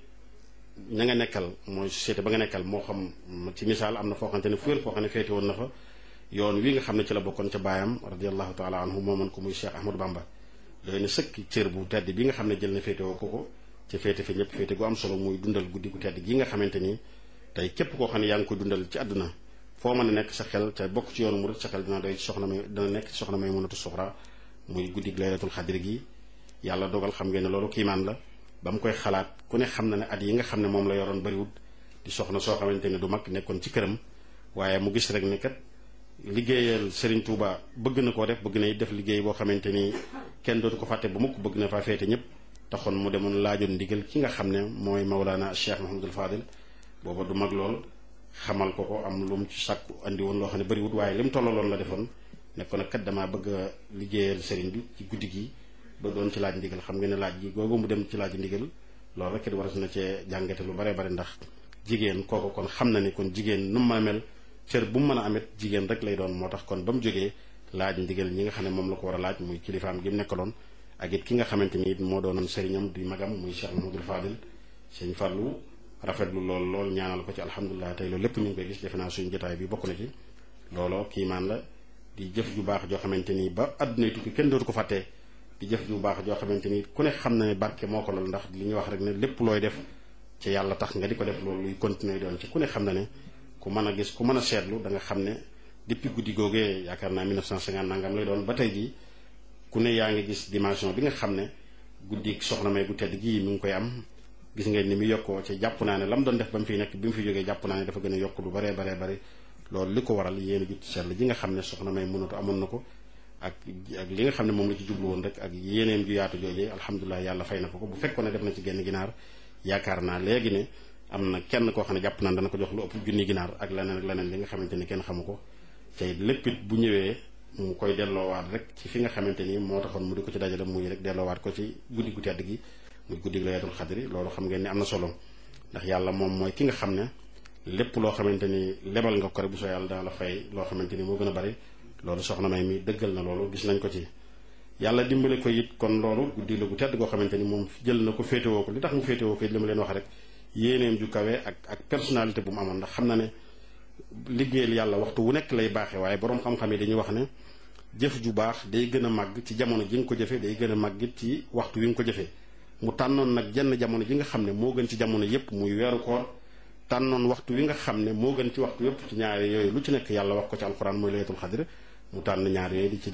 ña nga nekkal mooy société ba nga nekkal moo xam ci misaal am na foo xamante ne fu wér foo xam ne féete woon na fa yoon wi nga xam ne ci la bokkoon ca baayam radiallahu taala anhu mooman ko muy Cheikh Ahmadou Bamba doy na sëkk cër bu tedd bi nga xam ne jël na féete woo ko ci féete fi ñëpp féete gu am solo muy dundal guddi gu tedd gi nga xamante ni tey képp koo xam ne yaa ngi koy dundal ci àdduna foo mën a nekk sa xel te bokk ci yoonu murid sa xel dina doy ci soxna may dina nekk ci soxna may mënatu suxra muy guddi laylatul xadri gi yàlla dogal xam ngeen ne loolu kiimaan la ba mu koy xalaat ku ne xam na ne at yi nga xam ne moom la yoroon bariwut di soxna soo xamante ne du mag nekkoon ci këram waaye mu gis rek ne kat liggéeyal Serigne Touba bëgg na koo def bëgg na def liggéey boo xamante ni kenn dootu ko fàtte ba mukk bëgg na faa féete ñëpp taxoon mu demoon laajoon ndigal ki nga xam ne mooy Mawlana Cheikh Mahamadul Fadil booba du mag lool xamal ko am lu mu ci sàkku andi woon loo xam ne bariwut waaye li mu tollaloon la defoon nekkoon nag kat damaa bëgg a liggéeyal Serigne bi ci guddi gi ba doon ci laaj ndigal xam nga ne laaj gi googu mu dem ci laaj ndigal loolu rek it war na cee jàngate lu bare bare ndax jigéen kooku kon xam na ni kon jigéen nu mu mën a mel cër bu mu mën a amet jigéen rek lay doon moo tax kon ba mu jógee laaj ndigal ñi nga xam ne moom la ko war a laaj muy kilifaam gi mu nekkaloon ak it ki nga xamante ni it moo doonoon sëriñam di magam muy Cheikh Mahamadul Fadil sëñ Fallou rafetlu lool ñaanal ko ci alhamdulilah tey loolu lépp ñu ngi koy gis defe naa suñu jotaay bi bokk na ci looloo kiimaan la di jëf ju baax joo xamante ni ba àdduna tukki kenn dootu ko fàttee di jëf ju baax joo xamante ni ku ne xam na ne barke moo ko lool ndax li ñuy wax rek ne lépp looy def ci yàlla tax nga di ko def loolu luy continuer doon ci ku ne xam na ne ku mën a gis ku mën a seetlu da nga xam ne depuis guddi googee yaakaar naa 1950 nangam lay doon ba tey jii ku ne yaa ngi gis dimension bi nga xam ne guddi soxna may gu tedd gii mi ngi koy am gis ngeen ni mu yokkoo ci jàpp naa ne la mu doon def ba mu fiy nekk bi mu fi jógee jàpp naa ne dafa gën a yokk lu baree bari loolu li ko waral yéen a jut seetlu ji nga xam ne soxna may mënatu amoon na ko ak li nga xam ne moom la ci jublu woon rek ak yéeneem ju yaatu joojee alhamdulilah yàlla fay na ko bu fekkoon ne def na ci genn ginaar yaakaar naa léegi ne am na kenn koo xam ne jàpp naa dana ko jox lu ëpp junni ginaar ak leneen li nga xamante ni kenn xamu ko tey lépp it bu ñëwee mu koy delloowaat rek ci fi nga xamante ni moo taxoon mu di ko ci dajale muy rek delloowaat ko ci guddi gu tedd gi muy guddi laylatul xadri loolu xam ngeen ni am na solo ndax yàlla moom mooy ki nga xam ne lépp loo xamante ni lebal nga ko rek bu soo yàlla dana la fay loo xamante ni moo gën a bari loolu soxna may mi dëggal na loolu gis nañ ko ci yàlla dimbale ko it kon loolu guddi la gu tedd goo xamante ni moom jël na ko féetewoo ko li tax mu féetewoo ko it li ma leen wax rek yéeneem ju kawe ak personnalité bu mu amoon ndax xam na ne liggéeyal yàlla waxtu wu nekk lay baaxee waaye boroom xam-xam yi dañuy wax ne jëf ju baax day gën a màgg ci jamono ji nga ko jëfee day gën a màgg it ci waxtu wi nga ko jëfee mu tànnoon nag jenn jamono ji nga xam ne moo gën ci jamono yépp muy weeru koor tànnoon waxtu wi nga xam ne moo gën ci waxtu yépp ci ñaari yooyu lu ci nekk yàlla wax ko ci alxuraan mooy laylatul xadr mu tànn ñaar yooyu di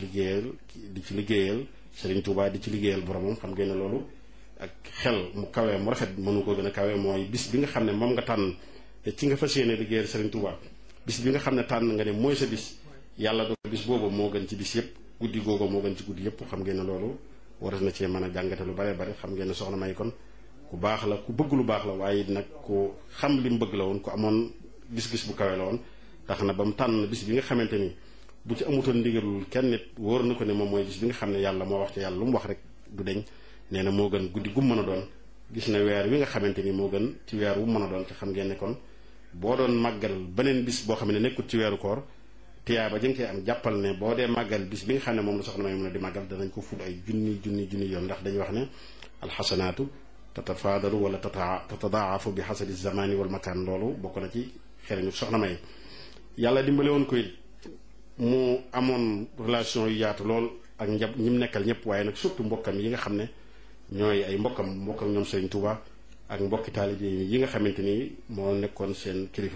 ci liggéeyal Serigne Touba di ci liggéeyal boromam xam ngeen ne loolu ak xel mu kawee mu rafet mënu ko gën a kawee mooy bis bi nga xam ne moom nga tànn te ci nga fas yéene liggéeyal Serigne Touba bis bi nga xam ne tànn nga ne mooy sa bis yàlla do bis boobu moo gën ci bis yépp guddi googu moo gën ci guddi yépp xam ngeen ne loolu war na cee mën a jàngate lu bare bare xam ngeen ne soxna may kon ku baax la ku bëgg lu baax la waaye nag ku xam li mu bëgg la woon ku amoon gis-gis bu kawe la woon tax na ba mu tànn bis bi nga xamante ni bu ci amutoon ndigalul kenn nit wóor na ko ne moom mooy bis bi nga xam ne yàlla moo wax ci yàlla lu mu wax rek du deñ nee na moo gën guddi gu mën a doon gis na weer wi nga xamante ni moo gën ci weer wu mën a doon te xam ngeen ne kon boo doon màggal beneen bis boo xam ne nekkul ci weeru koor tiyaaba jëng cee am jàppal ne boo dee màggal bis bi nga xam ne moom la soxna may mën a di màggal danañ ko ful ay junni yoon ndax dañuy wax ne alxasanaatu tatafaadalu wala tatadaafu bi xasabi zamani wal makaan loolu bokk na ci xereñu soxna may yàlla dimbale woon ko it mu amoon relation yu yaatu lool ak ñi mu nekkal ñëpp waaye nag surtout mbokkam yi nga xam ne ñooy ay mbokkam ñoom Serigne Touba ak mbokki taalibe yi nga xamante ni moo nekkoon seen kilifa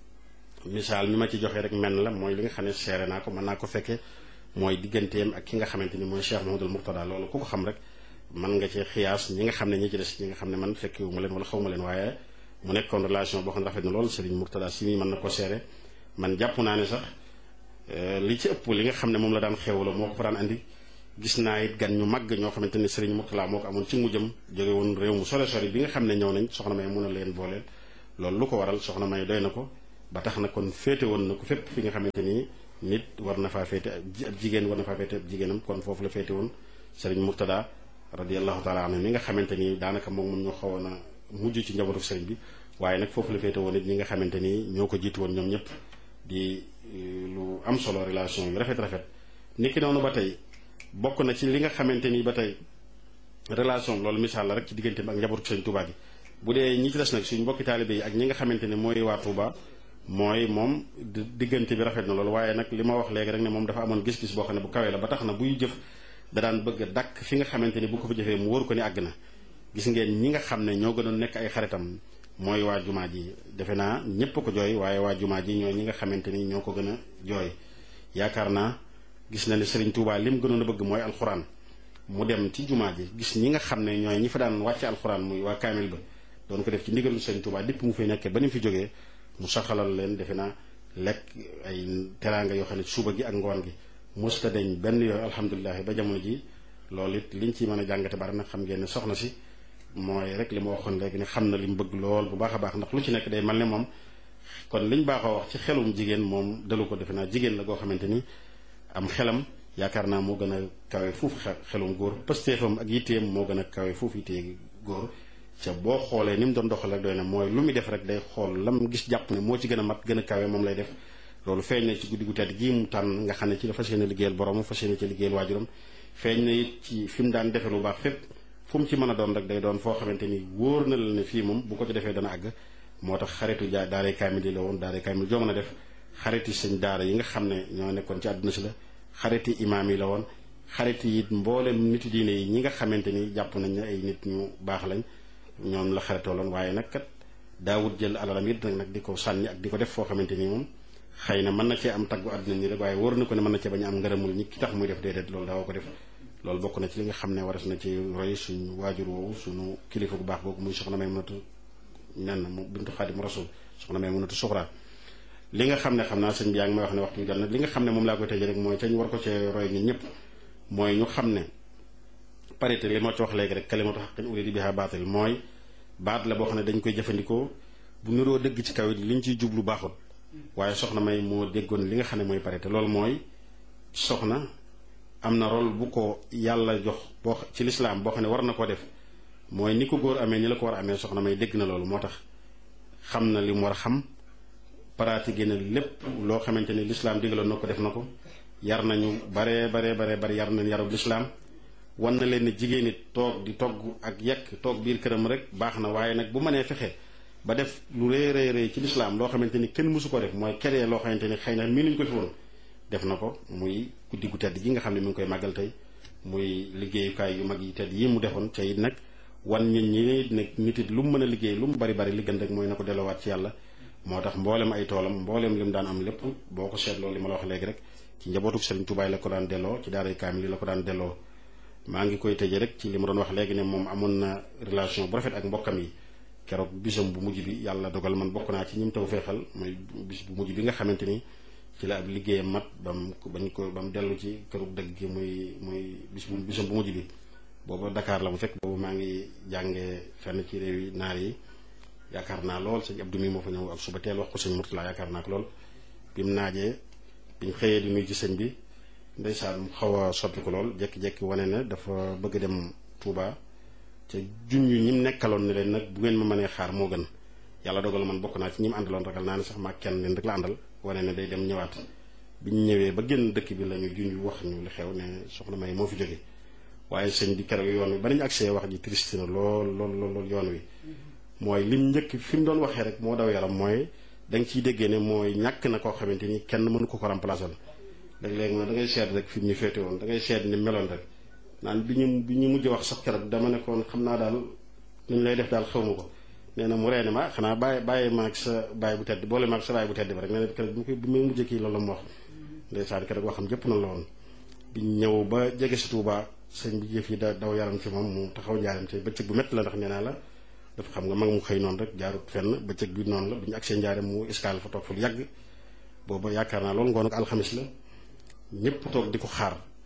misaal mi ma ci joxee rek menn la mooy li nga xam ne seere naa ko mën naa ko fekke mooy digganteem ak ki nga xamante ni mooy Cheikh Mahamadul Murtada loolu ku ko xam rek mën nga ci xiyaas ñi nga xam ne ñi ci des ñi nga xam ne man fekkewu ma leen wala xaw ma leen waaye mu nekkoon relation boo xam ne rafet na lool Serigne Murtada si mi mën na ko seere man jàpp naa ne sax li ci ëpp li nga xam ne moom la daan xewlo moo ko fa daan andi gis naa it gan ñu màgg ñoo xamante ne Serigne Mourtala moo ko amoon ci mujjam jóge woon réew mu sore sori bi nga xam ne ñëw nañ soxna May mun a leen booleel loolu lu ko waral soxna May doy na ko ba tax na kon féete woon na ko fépp fi nga xamante ni nit war na faa féete ab jigéen war na faa féete ab jigéenam kon foofu la féete woon Serigne Mourtada radiyallahu taala anhu mi nga xamante ni daanaka moom ñoo xawoon a mujj ci njabootu Serigne bi waaye nag foofu la féete woon it ñi nga xamante ni ñoo ko jiitu woon ñoom ñëpp di lu am solo relation yu rafet niki noonu ba tey bokk na ci li nga xamante ni ba tey relation loolu misaal la rek ci diggante bi ak njabootu Serigne Touba gi bu dee ñi ci des nag suñu mbokki taalibe yi ak ñi nga xamante ne mooy waa Touba mooy moom diggante bi rafet na loolu waaye nag li ma wax léegi rek ne moom dafa amoon gis-gis boo xam ne bu kawee la ba tax na buy jëf da daan bëgg a dàkk fi nga xamante ni bu ko fa jëfee mu wóor ko ni àgg na gis ngeen ñi nga xam ne ñoo gënoon nekk ay xaritam mooy waa jumaa ji defe naa ñépp ko jooy waaye waa jumaa ji ñooy ñi nga xamante ni ñoo ko gën a jooy yaakaar naa gis na ne Serigne Touba lim gënoon a bëgg mooy alxuraan mu dem ci jumaa ji gis ñi nga xam ne ñooy ñi fa daan wàcce alxuraan muy waa kaamil ba doon ko def ci ndigalu Serigne Touba dipp mu fi nekkee ba ni mu fi jógee mu saxalal leen defe naa lekk ay teraanga yoo xam ne suba gi ak ngoon gi musta deñ benn yooyu alhamdulilah ba jamono ji loolu it liñ ci mën a jàngate bari nag xam ngeen ne soxna si mooy rek li ma waxoon léegi ne xam na li mu bëgg lool bu baax a baax ndax lu ci nekk day mel ne moom kon liñ baaxoo wax ci xelum jigéen moom dalu ko defe naa jigéen la goo xamante ni am xelam yaakaar naa moo gën a kawe fuuf xelum góor pëstéefam ak yitteem moo gën a kawe fuuf yittee góor ca boo xoolee ni mu doon doxal rek doy na mooy lu muy def rek day xool lam gis jàpp ne moo ci gën a mat gën a kawe moom lay def loolu feeñ na ci guddi gu tedd gii mu tànn nga xam ne ci la fas yéene liggéeyal borom fas yéene ci liggéeyal waajuram feeñ na it ci fi mu daan defe lu baax fépp fu mu ci mën a doon rek day doon foo xamante ni wóor na la ne fii moom bu ko ci defee dana àgg moo tax xaritu daaray kaamil yi la woon daaray kaamil joo mën a def xariti sëñ daara yi nga xam ne ñoo nekkoon ci àdduna si la xariti imaam yi la woon xariti it mboolem nitu diine yi ñi nga xamante ni jàpp nañ ne ay nit ñu baax lañ ñoom la xaritoo loon waaye nag kat daawut jël alalam it nag di ko sànni ak di ko def foo xamante ni moom xëy na mën na cee am taggu àdduna ni rek waaye wóor na ko ne mën na cee bañ a am ngërëmul ñi ki tax muy def déedéet loolu daawoo ko def loolu bokk na ci li nga xam ne waras na ci roy suñu waajur woowu suñu kilifa gu baax googu muy soxna Maymunatu nen mu bintu Xaadim Rasul soxna Maymunatu Suxra li nga xam ne xam naa sëñ bi yaa ngi may wax ne waxtu bi jot na li nga xam ne moom laa koy tëjee rek mooy te ñu war ko cee roy ñun ñëpp mooy ñu xam ne parité li ma ci wax léegi rek kalimatu haqqin urida biha baatil mooy baat la boo xam ne dañ koy jëfandikoo bu niroo dëgg ci kaw it liñ ciy jublu baaxul waaye soxna May moo déggoon li nga xam ne mooy parité loolu mooy soxna am na rôle bu ko yàlla jox boo ci lislaam boo xam ne war na ko def mooy ni ko góor amee ni la ko war a amee soxna May dégg na loolu moo tax xam na li mu war a xam pratiqué na lépp loo xamante ni lislaam digaloon na ko def na ko yar nañu bare yar nañ yarub lislaam wan na leen ne jigéen it toog di togg ak yekk toog biir këram rek baax na waaye nag bu mënee fexe ba def lu rëy ci lislaam loo xamante ni kenn mësu ko def mooy keree loo xamante ni xëy na mii nuñ ko fi woon def na ko muy guddi gu tedd gi nga xam ne mi ngi koy màggal tey muy liggéeyukaay yu mag yi tedd yi mu defoon ca it nag wan nit ñi nag nit it lu mu mën a liggéey lu mu bari li gën rek mooy na ko delluwaat ci yàlla moo tax mboolem ay toolam mboolem li mu daan am lépp boo ko seetloo li ma la wax léegi rek ci njabootu Serigne Touba la ko daan delloo ci daaray kaamil la ko daan delloo maa ngi koy tëjee rek ci li ma doon wax léegi ne moom amoon na relation bu rafet ak mbokkam yi keroog bisam bu mujj bi yàlla dogal man bokk naa ci ñi mu taw feexal mooy bis bu mujj bi nga xamante ni ci la ab liggéeyam mat ba mu dellu ci këru dëgg gi muy bisam bu mujj bi booba Dakar la mu fekk boobu maa ngi jàngee fenn ci réew yi naar yi yaakaar naa lool sëñ Abdou mi moo fa ñëw ak suba teel wax ko sëñ Mourtala yaakaar naa ko lool bi mu naajee bi ñu xëyee di nuyu ci sëñ bi ndeysaan mu xaw a soppi ko lool jékki-jékki wane ne dafa bëgg dem Touba ca junj ñi mu nekkaloon ne leen nag bu ngeen ma mënee xaar moo gën yàlla dogal man bokk naa ci ñi mu àndaloon ragal naa ne sax maa kenn leen rek la àndal wane ne day dem ñëwaat bi ñu ñëwee ba génn dëkk bi la ñu junj wax ñu li xew ne soxna May moo fi jóge waaye sëñ bi keroog yoon wi ba nañu agsee wax ji triste na lool yoon wi mooy lim njëkk fi mu doon waxee rek moo daw yaram mooy da nga ciy déggee ne mooy ñàkk na koo xamante ni kenn mënu ko remplacer léeg-léeg da ngay seet rek fi mu ñu féete woon da ngay seet ni meloon rek naan bi ñu mujj wax sax keroog dama nekkoon xam naa daal ni ñu lay def daal xaw ma ko nee na mu reene ma xanaa bàyyi ma ak sa baay bu tedd boole ma ak sa baay bu tedd ba rek nee na keroog bi muy mujj kii loolu la mu wax ndeysaan keroog waxam jëpp na la woon bi ñëw ba jege si Touba sëñ bi jëf yi daw yaram ci moom mu taxaw njaaram te bëccëg bu métti la ndax nee naa la dafa xam nga mag mu xëy noonu rek jaarut fenn bëccëg bi noonu la bu ñu agsee njaaram mu escale fa toog fa lu yàgg booba yaakaar naa loolu ngoon ak alxamis la ñëpp toog di ko xaar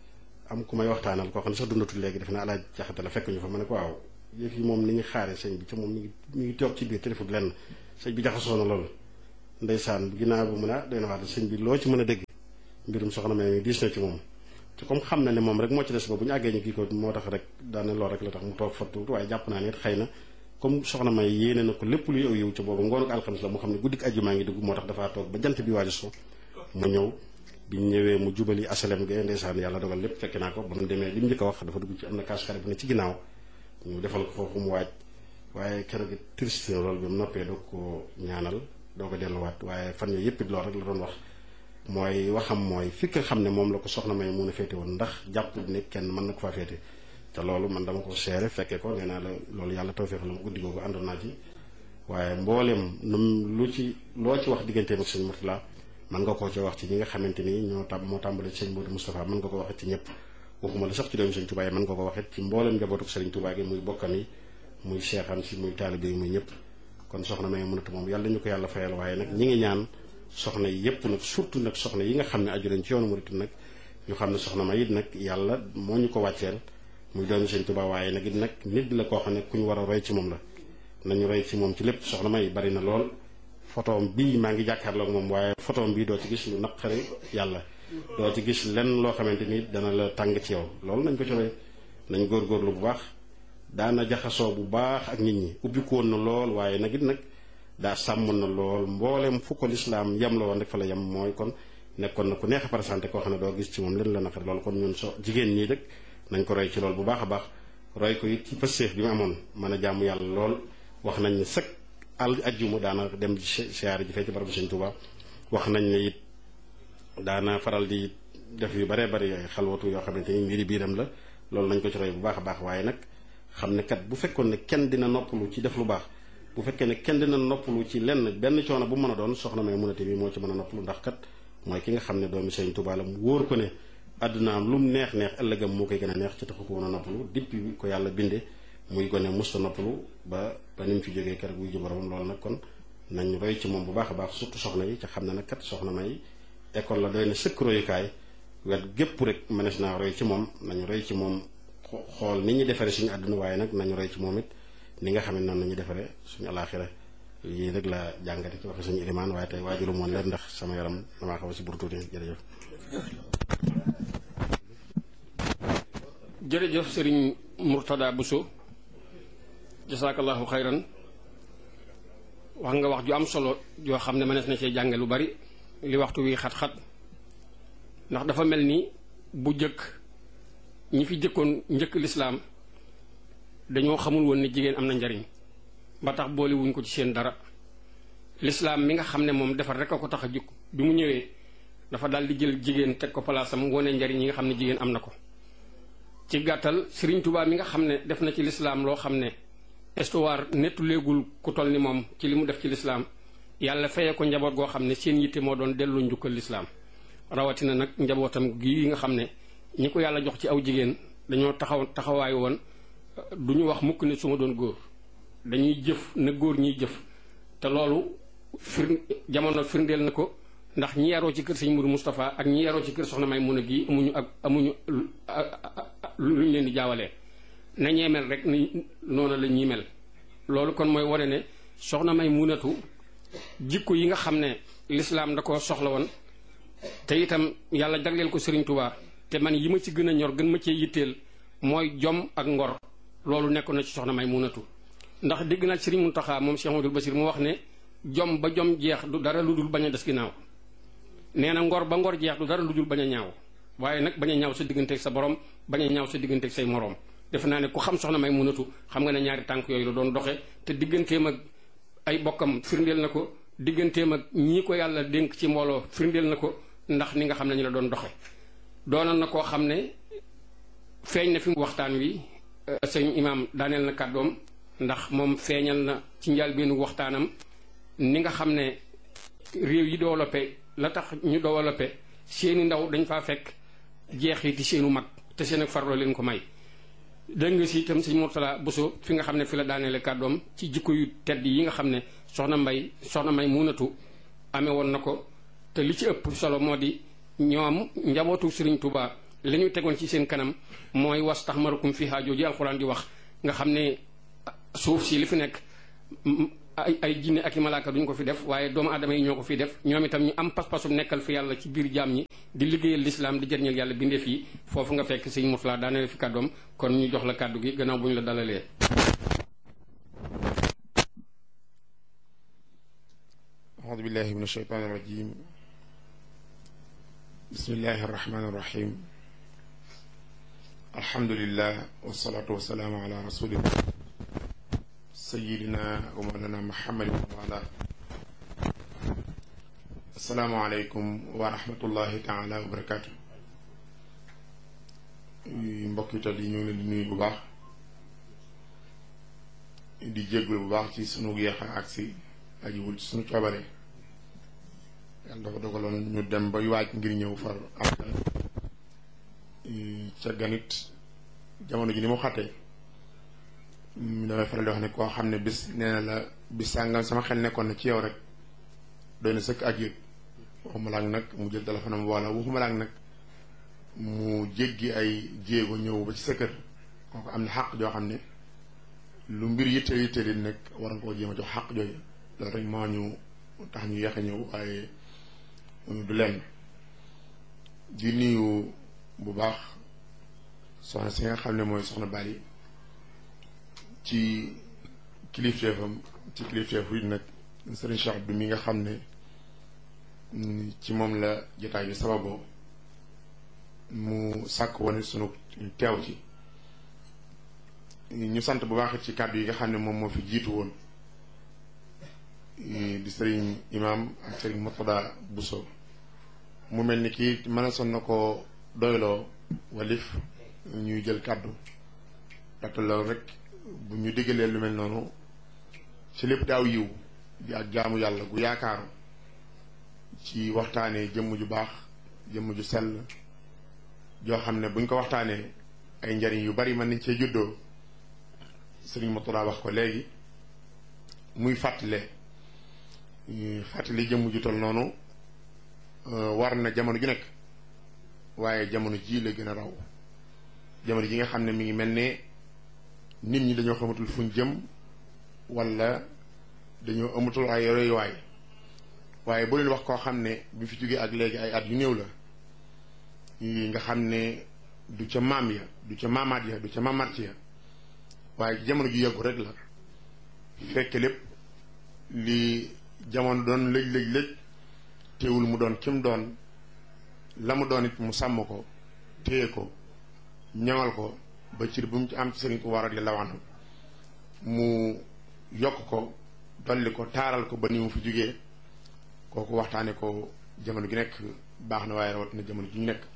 am ku may waxtaanal koo xam ne sax dundatul léegi def na alaaj jaxate la fekk ñu fa ma ne ko waaw yëf yi moom ni ñu xaare sëñ bi ca moom mi ngi toog ci biir téléphone lenn sëñ bi jaxasoo na loolu ndeysaan ginnaaw bu mu ne doy na wax sëñ bi loo ci mën a dégg mbirum soxna May diis na ci moom te comme xam na ne moom rek moo ci des ba bu ñu àggee ñu kii ko moo tax rek daane lool rek la tax mu toog fattu waaye jàpp naa ne it xëy na comme soxna May yéene na ko lépp luy aw yiw ca boobu ngoonu alxames la mu xam ne guddik àjjuma ngi dugg moo tax dafaa toog ba jant bi waaju so mu ñëw biñ ñëwee mu jubali asalem ga ndeysaan yàlla dogal lépp fekk naa ko ba mu demee li mu njëkk a wax dafa dugg ci am na kaas xare bu ne ci ginnaaw ñu defal ko foofu mu waaj waaye keroog it triste loolu bi mu noppee doo ko ñaanal doo ko delluwaat waaye fan yooyu yëpp it loolu rek la doon wax mooy waxam mooy fi nga xam ne moom la ko soxna May mun a féete woon ndax jàpp ne kenn mën na ko faa féete te loolu man dama ko seere fekkee ko nee naa la loolu yàlla tawfeex la mu guddi googu àndoon naa ci waaye mbooleem loo ci wax digganteem ak sëñ Murtala mën nga koo ci wax ci ñi nga xamante ni moo tàmbale ci sëñ Modou Moustapha mën nga ko waxit ci ñëpp waxuma la sax ci doomu sëñ Touba yi mën nga ko waxit ci mbooleem njabootu sëriñ Touba gi muy bokkam yi muy seexam si muy taalibe yi muy ñëpp kon soxna May mënatu moom yàlla ñu ko yàlla fayal waaye nag ñi ngi ñaan soxna yi yëpp nag surtout nag soxna yi nga xam ne aju nañ ci yoonu murit nag ñu xam ne soxna May it nag yàlla moo ñu ko wàcceel muy doomu sëñ Touba waaye nag it nag nit la koo xam ne ku ñu war a roy ci moom la nañu roy ci moom ci lépp soxna May bari na lool photoom bii maa ngi jàkkaarloog moom waaye photoom bii doo ci gis lu naqari yàlla doo ci gis lenn loo xamante ni dana la tàng ci yow loolu nañ ko ci roy nañ góorgóorlu bu baax daana jaxasoo bu baax ak nit ñi ubbi ko woon na lool waaye nag it nag daa sàmm na lool mboolem fu ko lislaam yem la woon rek fa la yem mooy kon nekkoon na ku neex a présenté koo xam ne doo gis ci moom leen la naqari loolu kon ñun jigéen ñii rek nañ ko roy ci lool bu baax a baax roy ko it ci pëstéef bi mu amoon mën a jàmm yàlla lool wax nañ ne sëkk ajjuma daana dem siyaare ji fee ci barabu Sëñ Tuubaa wax nañ ne it daana faral di def yu baree bari yooyu xalwatu yoo xamante ni mbiri biiram la loolu nañ ko ci roy bu baax a baax waaye nag xam ne kat bu fekkoon ne kenn dina noppalu ci def lu baax bu fekkee ne kenn dina noppalu ci lenn benn coono bu mën a doon soxna May Munate bi moo ci mën a noppalu ndax kat mooy ki nga xam ne doomi Sëñ Tuubaa la mu wóor ko ne àddunaam lu mu neex ëllëgam moo koy gën a neex ci taxu ko woon a noppalu depuis ko yàlla binde muy gone musta noppalu ba ni mu fi jógee keroog wuy ji boromam loolu nag kon nañ roy ci moom bu baax a baax surtout soxna yi ca xam ne nag kat soxna May école la doy na sëkk royukaay wet gépp rek mënees naa roy ci moom nañu roy ci moom xool ni ñu defaree suñu àdduna waaye nag nañu roy ci moom it ni nga xam ne noonu nañu defaree suñu alaaxira yii rek la jàngate ci waxe suñu ilimaan waaye tey waajulu moon leen ndax sama yaram damaa xaw a si buru tuuti jërëjëf jërëjëf sëriñ Murtada Bousso jasaakallahu xayran wax nga wax ju am solo yoo xam ne mënees na cee jànge lu bari li waxtu wi xat-xat ndax dafa mel ni bu jëkk ñi fi jëkkoon njëkk lislaam dañoo xamul woon ni jigéen am na njariñ ba tax boole wuñ ko ci seen dara lislaam mi nga xam ne moom defar rek a ko tax a jukk bi mu ñëwee dafa daal di jël jigéen teg ko palaasam wone njariñ yi nga xam ne jigéen am na ko ci gàttal Sëriñ Tuubaa mi nga xam ne def na ci lislaam loo xam ne histoire nettu léegul ku toll ni moom ci li mu def ci lislaam yàlla feye ko njaboot goo xam ne seen yitte moo doon delloo njukkal lislaam rawatina nag njabootam gii nga xam ne ñi ko yàlla jox ci aw jigéen dañoo taxawaay woon du ñu wax mukk ne su ma doon góor dañuy jëf na góor ñiy jëf te loolu jamono firndeel na ko ndax ñi yaroo ci kër sëñ Mourou Moustapha ak ñi yaroo ci kër soxna May Muna gii amuñu luñ leen di jaawalee na ñee mel rek ni noonu la ñuy mel loolu kon mooy wane ne soxna May Munatu jikko yi nga xam ne lislaam da ko soxla woon te itam yàlla jagleel ko Sëriñ Tuubaa te man yi ma ci gën a ñor gën ma cee yitteel mooy jom ak ngor loolu nekkoon na ci soxna May Munatu ndax dégg naa Sëriñ Muntaxa moom Cheikh Amadou Bassir mu wax ne jom ba jom jeex du dara lu dul bañ a des ginnaaw nee na ngor ba ngor jeex du dara lu dul bañ a ñaaw waaye nag bañ a ñaaw sa digganteeg sa borom bañ a ñaaw sa digganteeg say moroom defe naa ne ku xam soxna May Munatu xam nga ne ñaari tànk yooyu la doon doxe te digganteem ak ay bokkam firndeel na ko digganteem ak ñii ko yàlla dénk ci mbooloo firndeel na ko ndax ni nga xam ne ñu la doon doxe doonoon na koo xam ne feeñ na fi waxtaan wi sëñ imaam daaneel na kàddoom ndax moom feeñal na ci njëlbéenu waxtaanam ni nga xam ne réew yi développé la tax ñu développé seeni ndaw dañ faa fekk jeexiti seenu mag te seen ak farloo leen ko may dégg nga si itam sëñ Murtada Bousso fi nga xam ne fi la daaneele kàddoom ci jikko yu tedd yi nga xam ne soxna May Munatu amee woon na ko te li ci ëpp solo moo di ñoom njabootu Sëriñ Tuubaa li ñu tegoon ci seen kanam mooy wastaxmarakum fiha jooju alxuraan di wax nga xam ne suuf si li fi nekk ay jinne ak i malaaka duñ ko fi def waaye doomu aadama yi ñoo ko fi def ñoom itam ñu am pas-pasum nekkal fi yàlla ci biir jaam ñi di liggéeyal lislaam di jëriñal yàlla bindeef yi foofu nga fekk sëñ Mourtala daaneel fi kàddoom kon ñu jox la kàddu gi gannaaw bu ñu la dalalee. أعوذ بالله من الشيطان الرجيم بسم الله الرحمن الرحيم الحمد لله والصلاة والسلام على رسول الله سيدنا ومولانا محمد وعلى السلام عليكم ورحمة الله تعالى وبركاته mbokk yi ñu ngi leen di nuyu bu baax di jégalu bu baax ci sunu yéex a agsi ajiwul ci sunu coobare yàlla dafa dogaloon ñu dem bay waaj ngir ñëw far am ca ganit jamono ji ni mu xattee damay faral di wax ne koo xam ne bis nee na la bis sàngam sama xel nekkoon na ci yow rek doy na sëkk ak yëg waxuma laak nag mu jël téléphone am wala waxuma laak nag mu jéggi ay jéego ñëw ba ci sa kër kooku am na xàq joo xam ne lu mbir yitteel yitteel nag war nga koo jéem a jox xàq jooju loolu rek moo ñu tax ñu yéex a ñëw waaye du lenn di nuyu bu baax soxna si nga xam ne mooy soxna Bali ci kilifteefam ci kilifteefu it nag Serigne Cheikh Abdou mi nga xam ne ci moom la jotaay bi sababoo mu sàkk woon sunu teew ci ñu sant bu baax ci kàddu yi nga xam ne moom moo fi jiitu woon di sëriñ imam ak sëriñ Mourtada Bousso mu mel ni kii mën a son na ko doyloo walif ñuy jël kàddu ndaxte loolu rek bu ñu diggalee lu mel noonu ci lépp daaw yiw di ak jaamu yàlla gu yaakaaru ci waxtaanee jëmm ju baax jëmm ju sell joo xam ne buñ ko waxtaanee ay njariñ yu bari mën nañ cee juddoo sëriñ Mourtada wax ko léegi muy fàttali jëmm ju tol noonu war na jamono ju nekk waaye jamono ji la gën a raw jamono ji nga xam ne mi ngi mel ne nit ñi dañoo xamatul fuñ jëm wala dañoo amatul ay royuwaay waaye boo leen wax koo xam ne bi fi jógee ak léegi ay at yu néew la nga xam ne du ca maam ya du ca maamaat ya du ca maamaat ya waaye jamono ju yàggu rek la fekk lépp li jamono doon lëj teewul mu doon kim doon la mu doon it mu sàmm ko téye ko ñaŋal ko ba cir bu mu ci am ci sëriñ ko war radiyallahu anhu mu yokk ko dolli ko taaral ko ba ni mu fi jógee kooku waxtaane ko jamono gi nekk baax na waaye rawatina jamono ji ñu nekk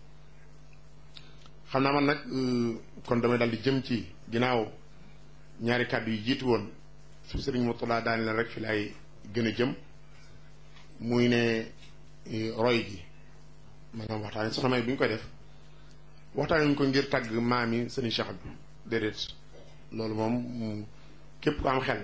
xam naa man nag kon damay daal di jëm ci ginnaaw ñaari kàddu yi jiitu woon su sëriñ Mourtada daane leen rek fi laay gën a jëm muy ne roy gi maanaam waxtaane soxna May bi ñu koy def waxtaane ñu ko ngir tàgg maam yi sëriñ Cheikh Abdou déedéet loolu moom képp ko am xel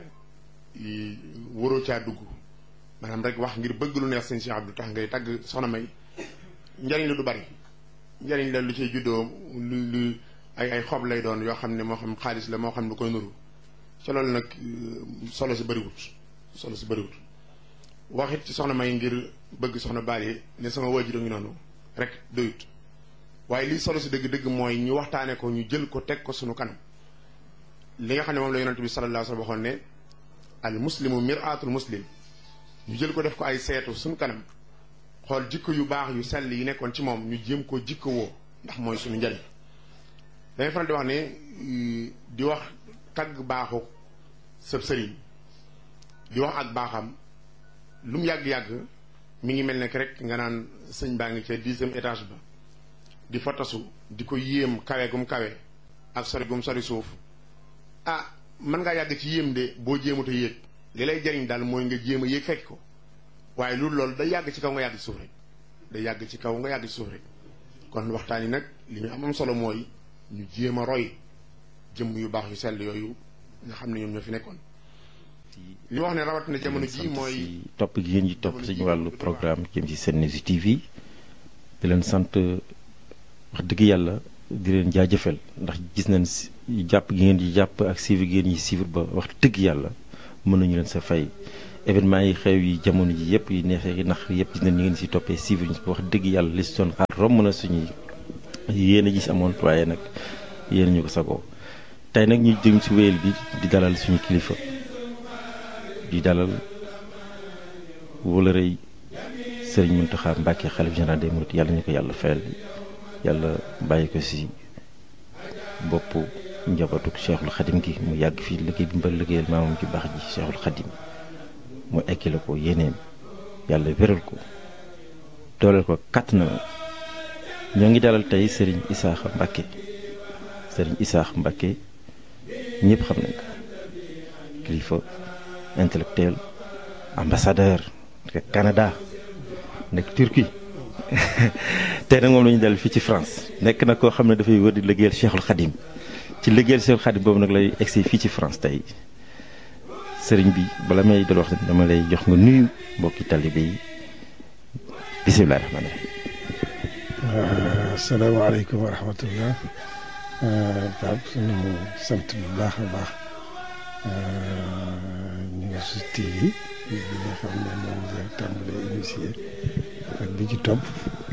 waroo caa dugg maanaam rek wax ngir bëgg lu neex sëriñ Cheikh Abdou tax ngay tàgg soxna May njariñ la du bari njariñ la lu cay juddoo lu ay xob lay doon yoo xam ne moo xam xaalis la moo xam lu koy nuru ca loolu nag solo si bëriwut waxit ci soxna May ngir bëgg soxna Bali ne sama waajur ngi noonu rek doyut waaye lii solo si dëgg-dëgg mooy ñu waxtaane ko ñu jël ko teg ko sunu kanam li nga xam ne moom la yonent bi sallallahu alayhi wa sallam waxoon ne al muslimu mir'atul muslim ñu jël ko def ko ay seetu sunu kanam xool jikko yu baax yu sell yi nekkoon ci moom ñu jéem koo jikko woo ndax mooy sunu njariñ dangay faral di wax ne di wax tagg baaxu sëb sëriñ di wax ak baaxam lu mu yàgg-yàgg mi ngi mel ne rek nga naan sëñ baa ngi ca 10e étage ba di fa tasu di ko yéem kawe gum kawe ak sori gum sori suuf mën ngaa yàgg ci yéem de boo jéemut a yéeg li lay jariñ daal mooy nga jéem a yéeg fekk ko waaye loolu day yàgg ci kaw nga yàgg ci suuf rek day yàgg ci kaw nga yàgg ci suuf rek kon waxtaan yi nag li ñu am solo mooy ñu jéem a roy jëmm yu baax yu sell yooyu nga xam ne ñoom ñoo fi nekkoon li wax ne rawatina jamono ji mooy topp gi ngeen ji topp suñu wàllu programme jëm ci Sen News TV di leen sant wax dëgg yàlla di leen jaajëfal ndax gis nañ jàpp gi ngeen di jàpp ak suivre gi ngeen yi suivre ba wax dëgg yàlla mën nañu leen sa fay événement yi xew yi jamono ji yëpp yi neexee yi nax yëpp gis nañ ñu ngeen si toppee suivre ñu wax dëgg yàlla li si doon xaar romb na suñuy yéen a gis amoon waaye nag yéen ñu ko sagoo tey nag ñu jëm si wéyal bi di dalal suñu kilifa di dalal wala rëy Sëriñ Mountakha Mbacké xalif général des mourides yàlla ñu ko yàlla fayal yàlla bàyyi ko si boppu njabootu Cheikhul Khadim gi mu yàgg fii liggéey bi mu bari liggéeyal maamam ci baax ji Cheikhul Khadim mu ekkile ko yéeneem yàlla wéral ko dooleel ko kàtt na ñoo ngi dalal tey Serigne Issakha Mbacké Serigne Issakha Mbacké ñëpp xam nañ ko kilifa intellectuel ambassadeur nekk Canada nekk Turquie tey nag moom la ñu dalal fii ci France nekk na koo xam ne dafay wër di liggéeyal Cheikhul Khadim ci liggéeyal Cheikhul Khadim boobu nag lay egsi fii ci France tey sëriñ bi bala may dal wax dama lay jox nga nuyu mbokki talibé yi bisimilah rahmaani rahiim. asalaamaaleykum wa rahmatullah. Pape suñu sant bu baax a baax News TV bi nga xam ne moom nga tàmbalee initié ak bi ci topp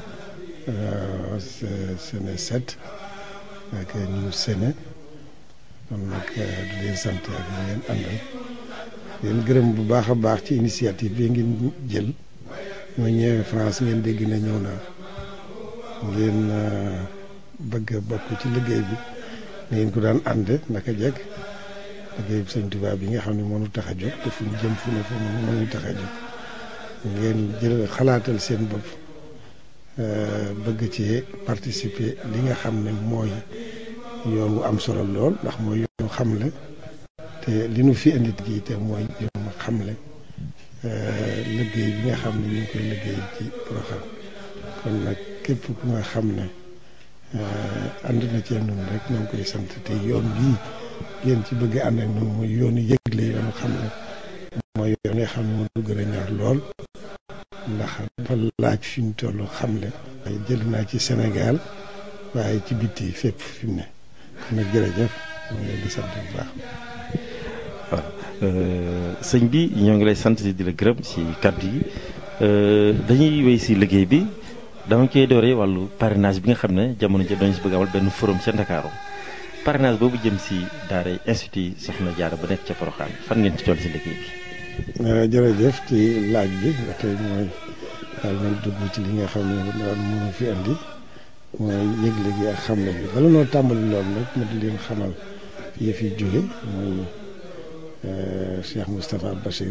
Séné 7 ak News Séné kon nag di leen sant ak ñu ngeen àndal leen gërëm bu baax a baax ci initiative bi ngeen jël ma ñëwee France ngeen dégg na ñëw naa ngeen bëgg a bokk ci liggéey bi ngeen ko daan ànde naka jekk liggéey bi Sëñ Tuubaa bi nga xam ne mënu tax a jóg te fu ñu jëm fu ne fu mënu tax a jóg ngeen jël xalaatal seen bopp bëgg ci participer li nga xam ne mooy yoon wu am solo lool ndax mooy yoon xamle te li nu fi indi gi te mooy yoon xamle liggéey bi nga xam ne ñu ngi koy liggéey ci Porokhane kon nag képp ku nga xam ne ànd na cee noonu rek ñoo ngi koy sant te yoon bii ngeen ci bëgg ànd ak noonu mooy yoonu yëgle yoonu xamle mooy yoon nga xam ne moo gën a ñor lool ndax dafa laaj fi ñu toll xamle waaye jël naa ci Sénégal waaye ci bitti fépp fi mu ne kon nag jërëjëf ñu ngi leen di sant bu baax. waaw sëñ bi ñoo ngi lay sant di la gërëm ci kàddu yi dañuy wéy si liggéey bi dama koy dooree wàllu parrainage bi nga xam ne jamono ji dañu si bëgg amal benn forum ca Ndakaaru parrainage boobu jëm si daara institut Soxna Jaara ba nekk ca Porokhane fan ngeen ci toll si liggéey bi. jërëjëf ci laaj bi ba tey mooy daal man dugg ci li nga xam ne daal mënu fi andi mooy yëgle gi ak xamle bi bala noo tàmbali loolu nag ma di leen xamal fi yëf yi jóge mooy Cheikh Moustapha Bachir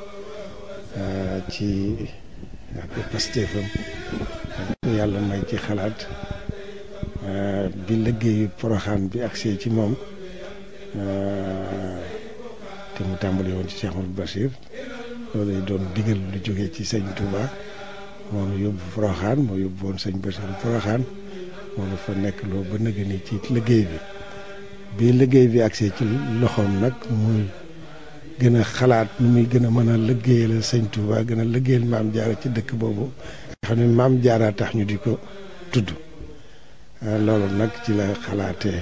ci ak pastéefam yàlla may ci xalaat bi liggéeyu Porokhane bi agsee ci moom te mu tàmbali woon ci Cheikh Moustapha Bachir loolu doon digal lu jógee ci sëñ Touba moom yóbbu Porokhane moo yóbbu woon sëñ Bachir Porokhane moo dafa nekk loo ba nëgë ni ci liggéey bi liggéey bi agsee ci loxoom nag muy gën a xalaat nu muy gën a mën a liggéeyal sëñ Touba gën a liggéeyal maam Jaara ci dëkk boobu nga xam ne maam Jaara tax ñu di ko tudd loolu nag ci la xalaatee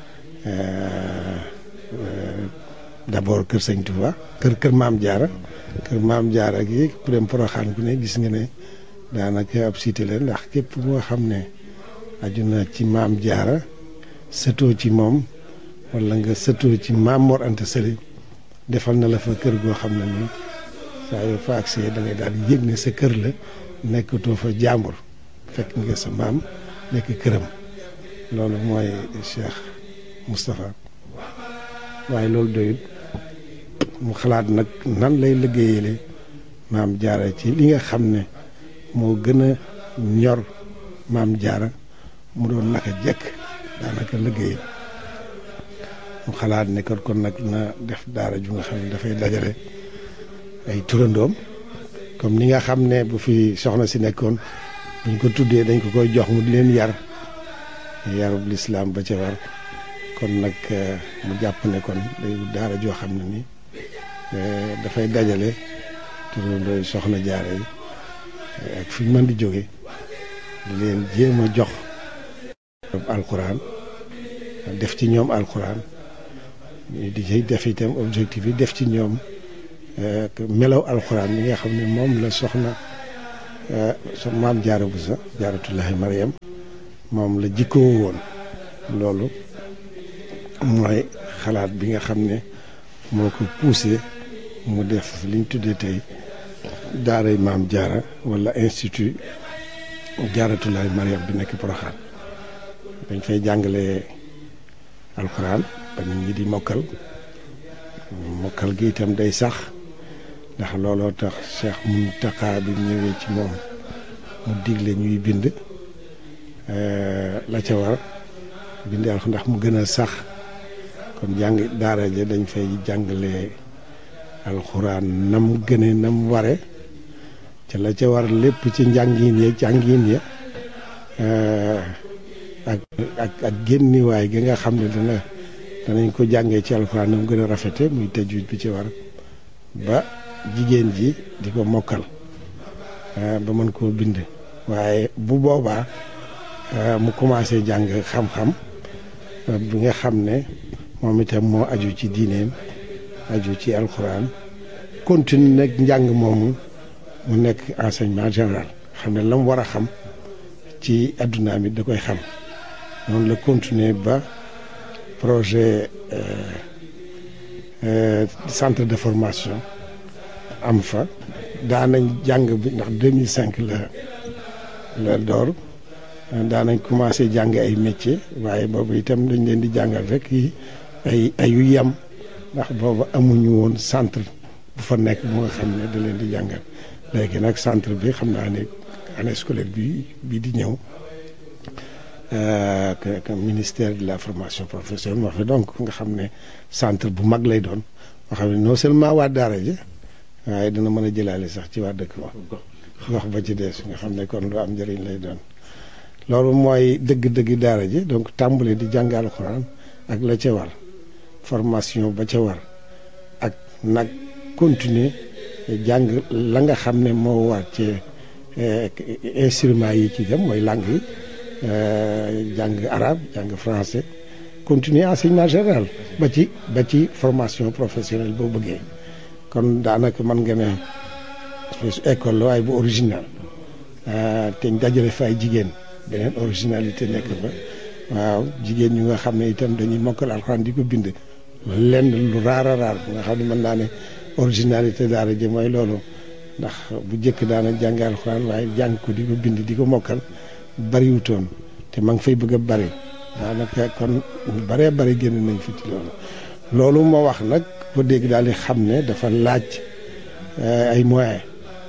d'abord kër sëñ Touba kër maam Jaara gi ku dem Porokhane ku ne gis nga ne daanaka ab cité la ndax képp moo xam ne aju na ci maam Jaara sëtoo ci moom wala nga sëtoo ci maam Mor Anta Sali defal na la fa kër goo xam ne nii saa yoo fa agsee da ngay daal di yëg ne sa kër la nekkatoo fa jàmbur fekk nga sa maam nekk këram loolu mooy Cheikh Moustapha waaye loolu doyut mu xalaat nag nan lay liggéeyale maam Jaara ci li nga xam ne moo gën a ñor maam Jaara mu doon naka jekk daanaka liggéeyam mu xalaat ne kon nag na def daara ju nga xam ne dafay dajale ay turandoom comme ni nga xam ne bu fi soxna si nekkoon buñ ko tuddee dañ ko koy jox mu di leen yarub lislaam ba ca war kon nag mu jàpp ne kon day daara joo xam ne ni dafay dajale turandooy soxna Jaara yi ak fi ñu mën di jóge di leen jéem a jox alxuraan def ci ñoom alxuraan di ci def itam objectif yi def ci ñoom melaw alxuraan mi nga xam ne moom la soxna maam Jaara Buso Jaaratullaahi Mariam moom la jikkoo woon. loolu mooy xalaat bi nga xam ne moo ko poussé mu def liñ tuddee tey daaray maam Jaara wala institut Jaaratullaahi Mariam bi nekk Porokhane. dañ fay jàngale alxuraan ba nit ñi di mokkal gi itam day sax ndax looloo tax Cheikh Mountakha bi ñëwee ci moom mu digle ñuy bind la ca war bind alxuraan ndax mu gën a sax kon daara ja dañ fay jàngale alxuraan nam gëne nam ware ca la ca war lépp ci njàngin ya ak génniwaay gi nga xam ne danañ ko jàngee ci alxuraan nam gën a rafete muy tajwid bi ci war ba jigéen ji di ko mokkal ba mën koo bind waaye bu boobaa mu commencé jàng xam-xam bi nga xam ne moom itam moo aju ci diineem aju ci alxuraan continue nag njàng moomu mu nekk enseignement général xam ne la mu war a xam ci adduna mi da koy xam noonu la continuer ba projet centre de formation am fa daanañ jàng bi ndax 2005 la door daanañ commencé jàng ay métier waaye boobu itam dañ leen di jàngal rek yi ay yu yem ndax boobu amuñu woon centre bu fa nekk bu nga xam ne da leen di jàngal léegi nag centre bi xam naa ne année scolaire bi di ñëw ministère de la formation professionnelle moo fa donc nga xam ne centre bu mag lay doon moo xam ne non seulement waa daara ji waaye dana mën a jëlaale sax ci waa dëkk ba gox ba ci des nga xam ne kon lu am njëriñ lay doon loolu mooy dëgg-dëgg daara ji donc tàmbale di jàng alxuraan ak la ca war formation ba ca war ak nag continuer jàng la nga xam ne moo war ci instruments yi ci dem mooy langue yi jàng arabe jàng français continuer enseignement général ba ci formation professionnelle boo bëggee kon daanaka mën nga ne école la waaye bu original te dajale fa ay jigéen beneen originalité nekk fa waaw jigéen ñu nga xam ne itam dañuy mokkal alxuraan di ko bind lenn lu raar a raar bu nga xam ne mën naa ne originalité daara ji mooy loolu ndax bu njëkk daana jàng alxuraan waaye jàng ko di ko bind di ko mokkal bariwutoon te ma ngi fay bëgg a bari daanaka kon baree bari génn nañ fi ci loolu moo wax nag ko dégg daal di xam ne dafa laaj ay moyens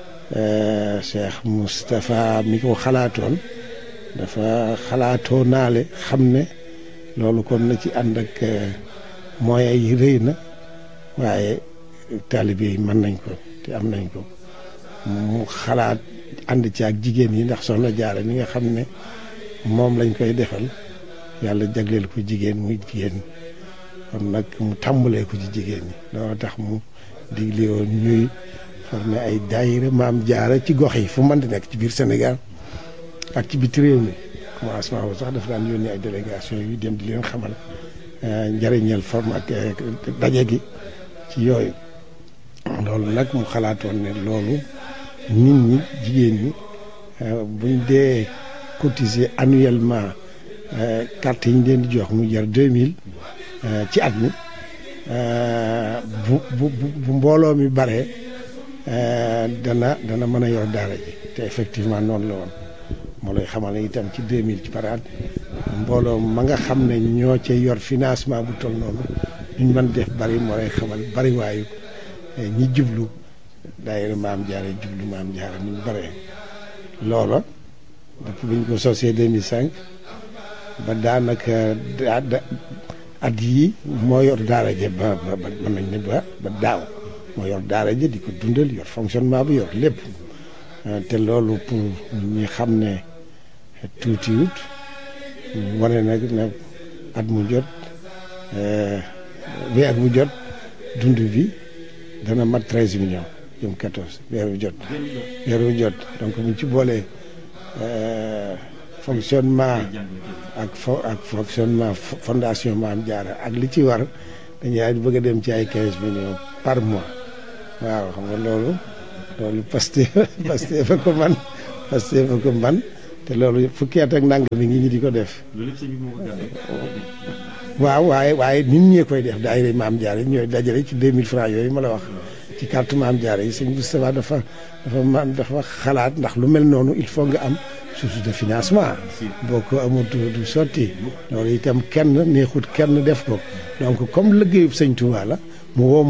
Cheikh Moustapha mi ko xalaatoon dafa xalaatoo naale xam ne loolu kon na ci ànd ak moyens yi rëy na waaye taalibe yi mën nañ ko te am nañ ko mu xalaat ànd ci ak jigéen yi ndax soxna Jaara mi nga xam ne moom lañ koy defal yàlla jagleel ko jigéen muy jigéen kon nag mu tàmbalee ko ci jigéen ñi loolu tax mu digle woon ñuy former ay daayira maam Jaara ci gox yi fu mën di nekk ci biir Sénégal ak ci biti réew mi commencement boobu sax dafa daan yónnee ay délégation yu dem di leen xamal njëriñal forme ak daje gi ci yooyu loolu nag mu xalaatoon ne loolu nit ñi jigéen ñi buñ dee cotiser annuellement carte yi ñu leen di jox mu jar 2000 ci at mi bu mbooloo mi bare dana mën a yor daara ji te effectivement noonu la woon moo lay xamal ne itam ci 2000 ci par at mbooloo ma nga xam ne ñoo ca yor financement bu toll noonu ñu mën def bari moo lay xamal bari waayu ñi jublu daayira maam Jaara jublu maam Jaara ni ñu baree loola depuis bi ñu ko sosee 2005 ba daanaka at yii moo yor daara ja ba mën nañ ne ba daaw moo yor daara ja di ko dundal yor fonctionnement bi yor lépp te loolu pour ñi xam ne tuutiwut wane nag ne at mu jot weer bu jot dund bi dana mat 13 millions jëm 14 weer bu jot donc buñ ci boolee fonctionnement ak fonctionnement fondation Maam Jaara ak li ci war dañuy bëgg a dem ci ay 15 millions par mois waaw xam nga loolu Pastef fa ko man te loolu fukki at ak nangam mi ngi ñi di ko def. waaw waaye nit ñee koy def daayira Maam Jaara ñooy dajale ci 2000 francs yooyu ma la wax ci carte Maam Jaara yi sëñ Moustapha dafa xalaat ndax lu mel noonu il faut nga am source de financement boo ko amul du sotti loolu itam kenn neexut kenn def ko donc comme liggéeyub sëñ Touba la mu woo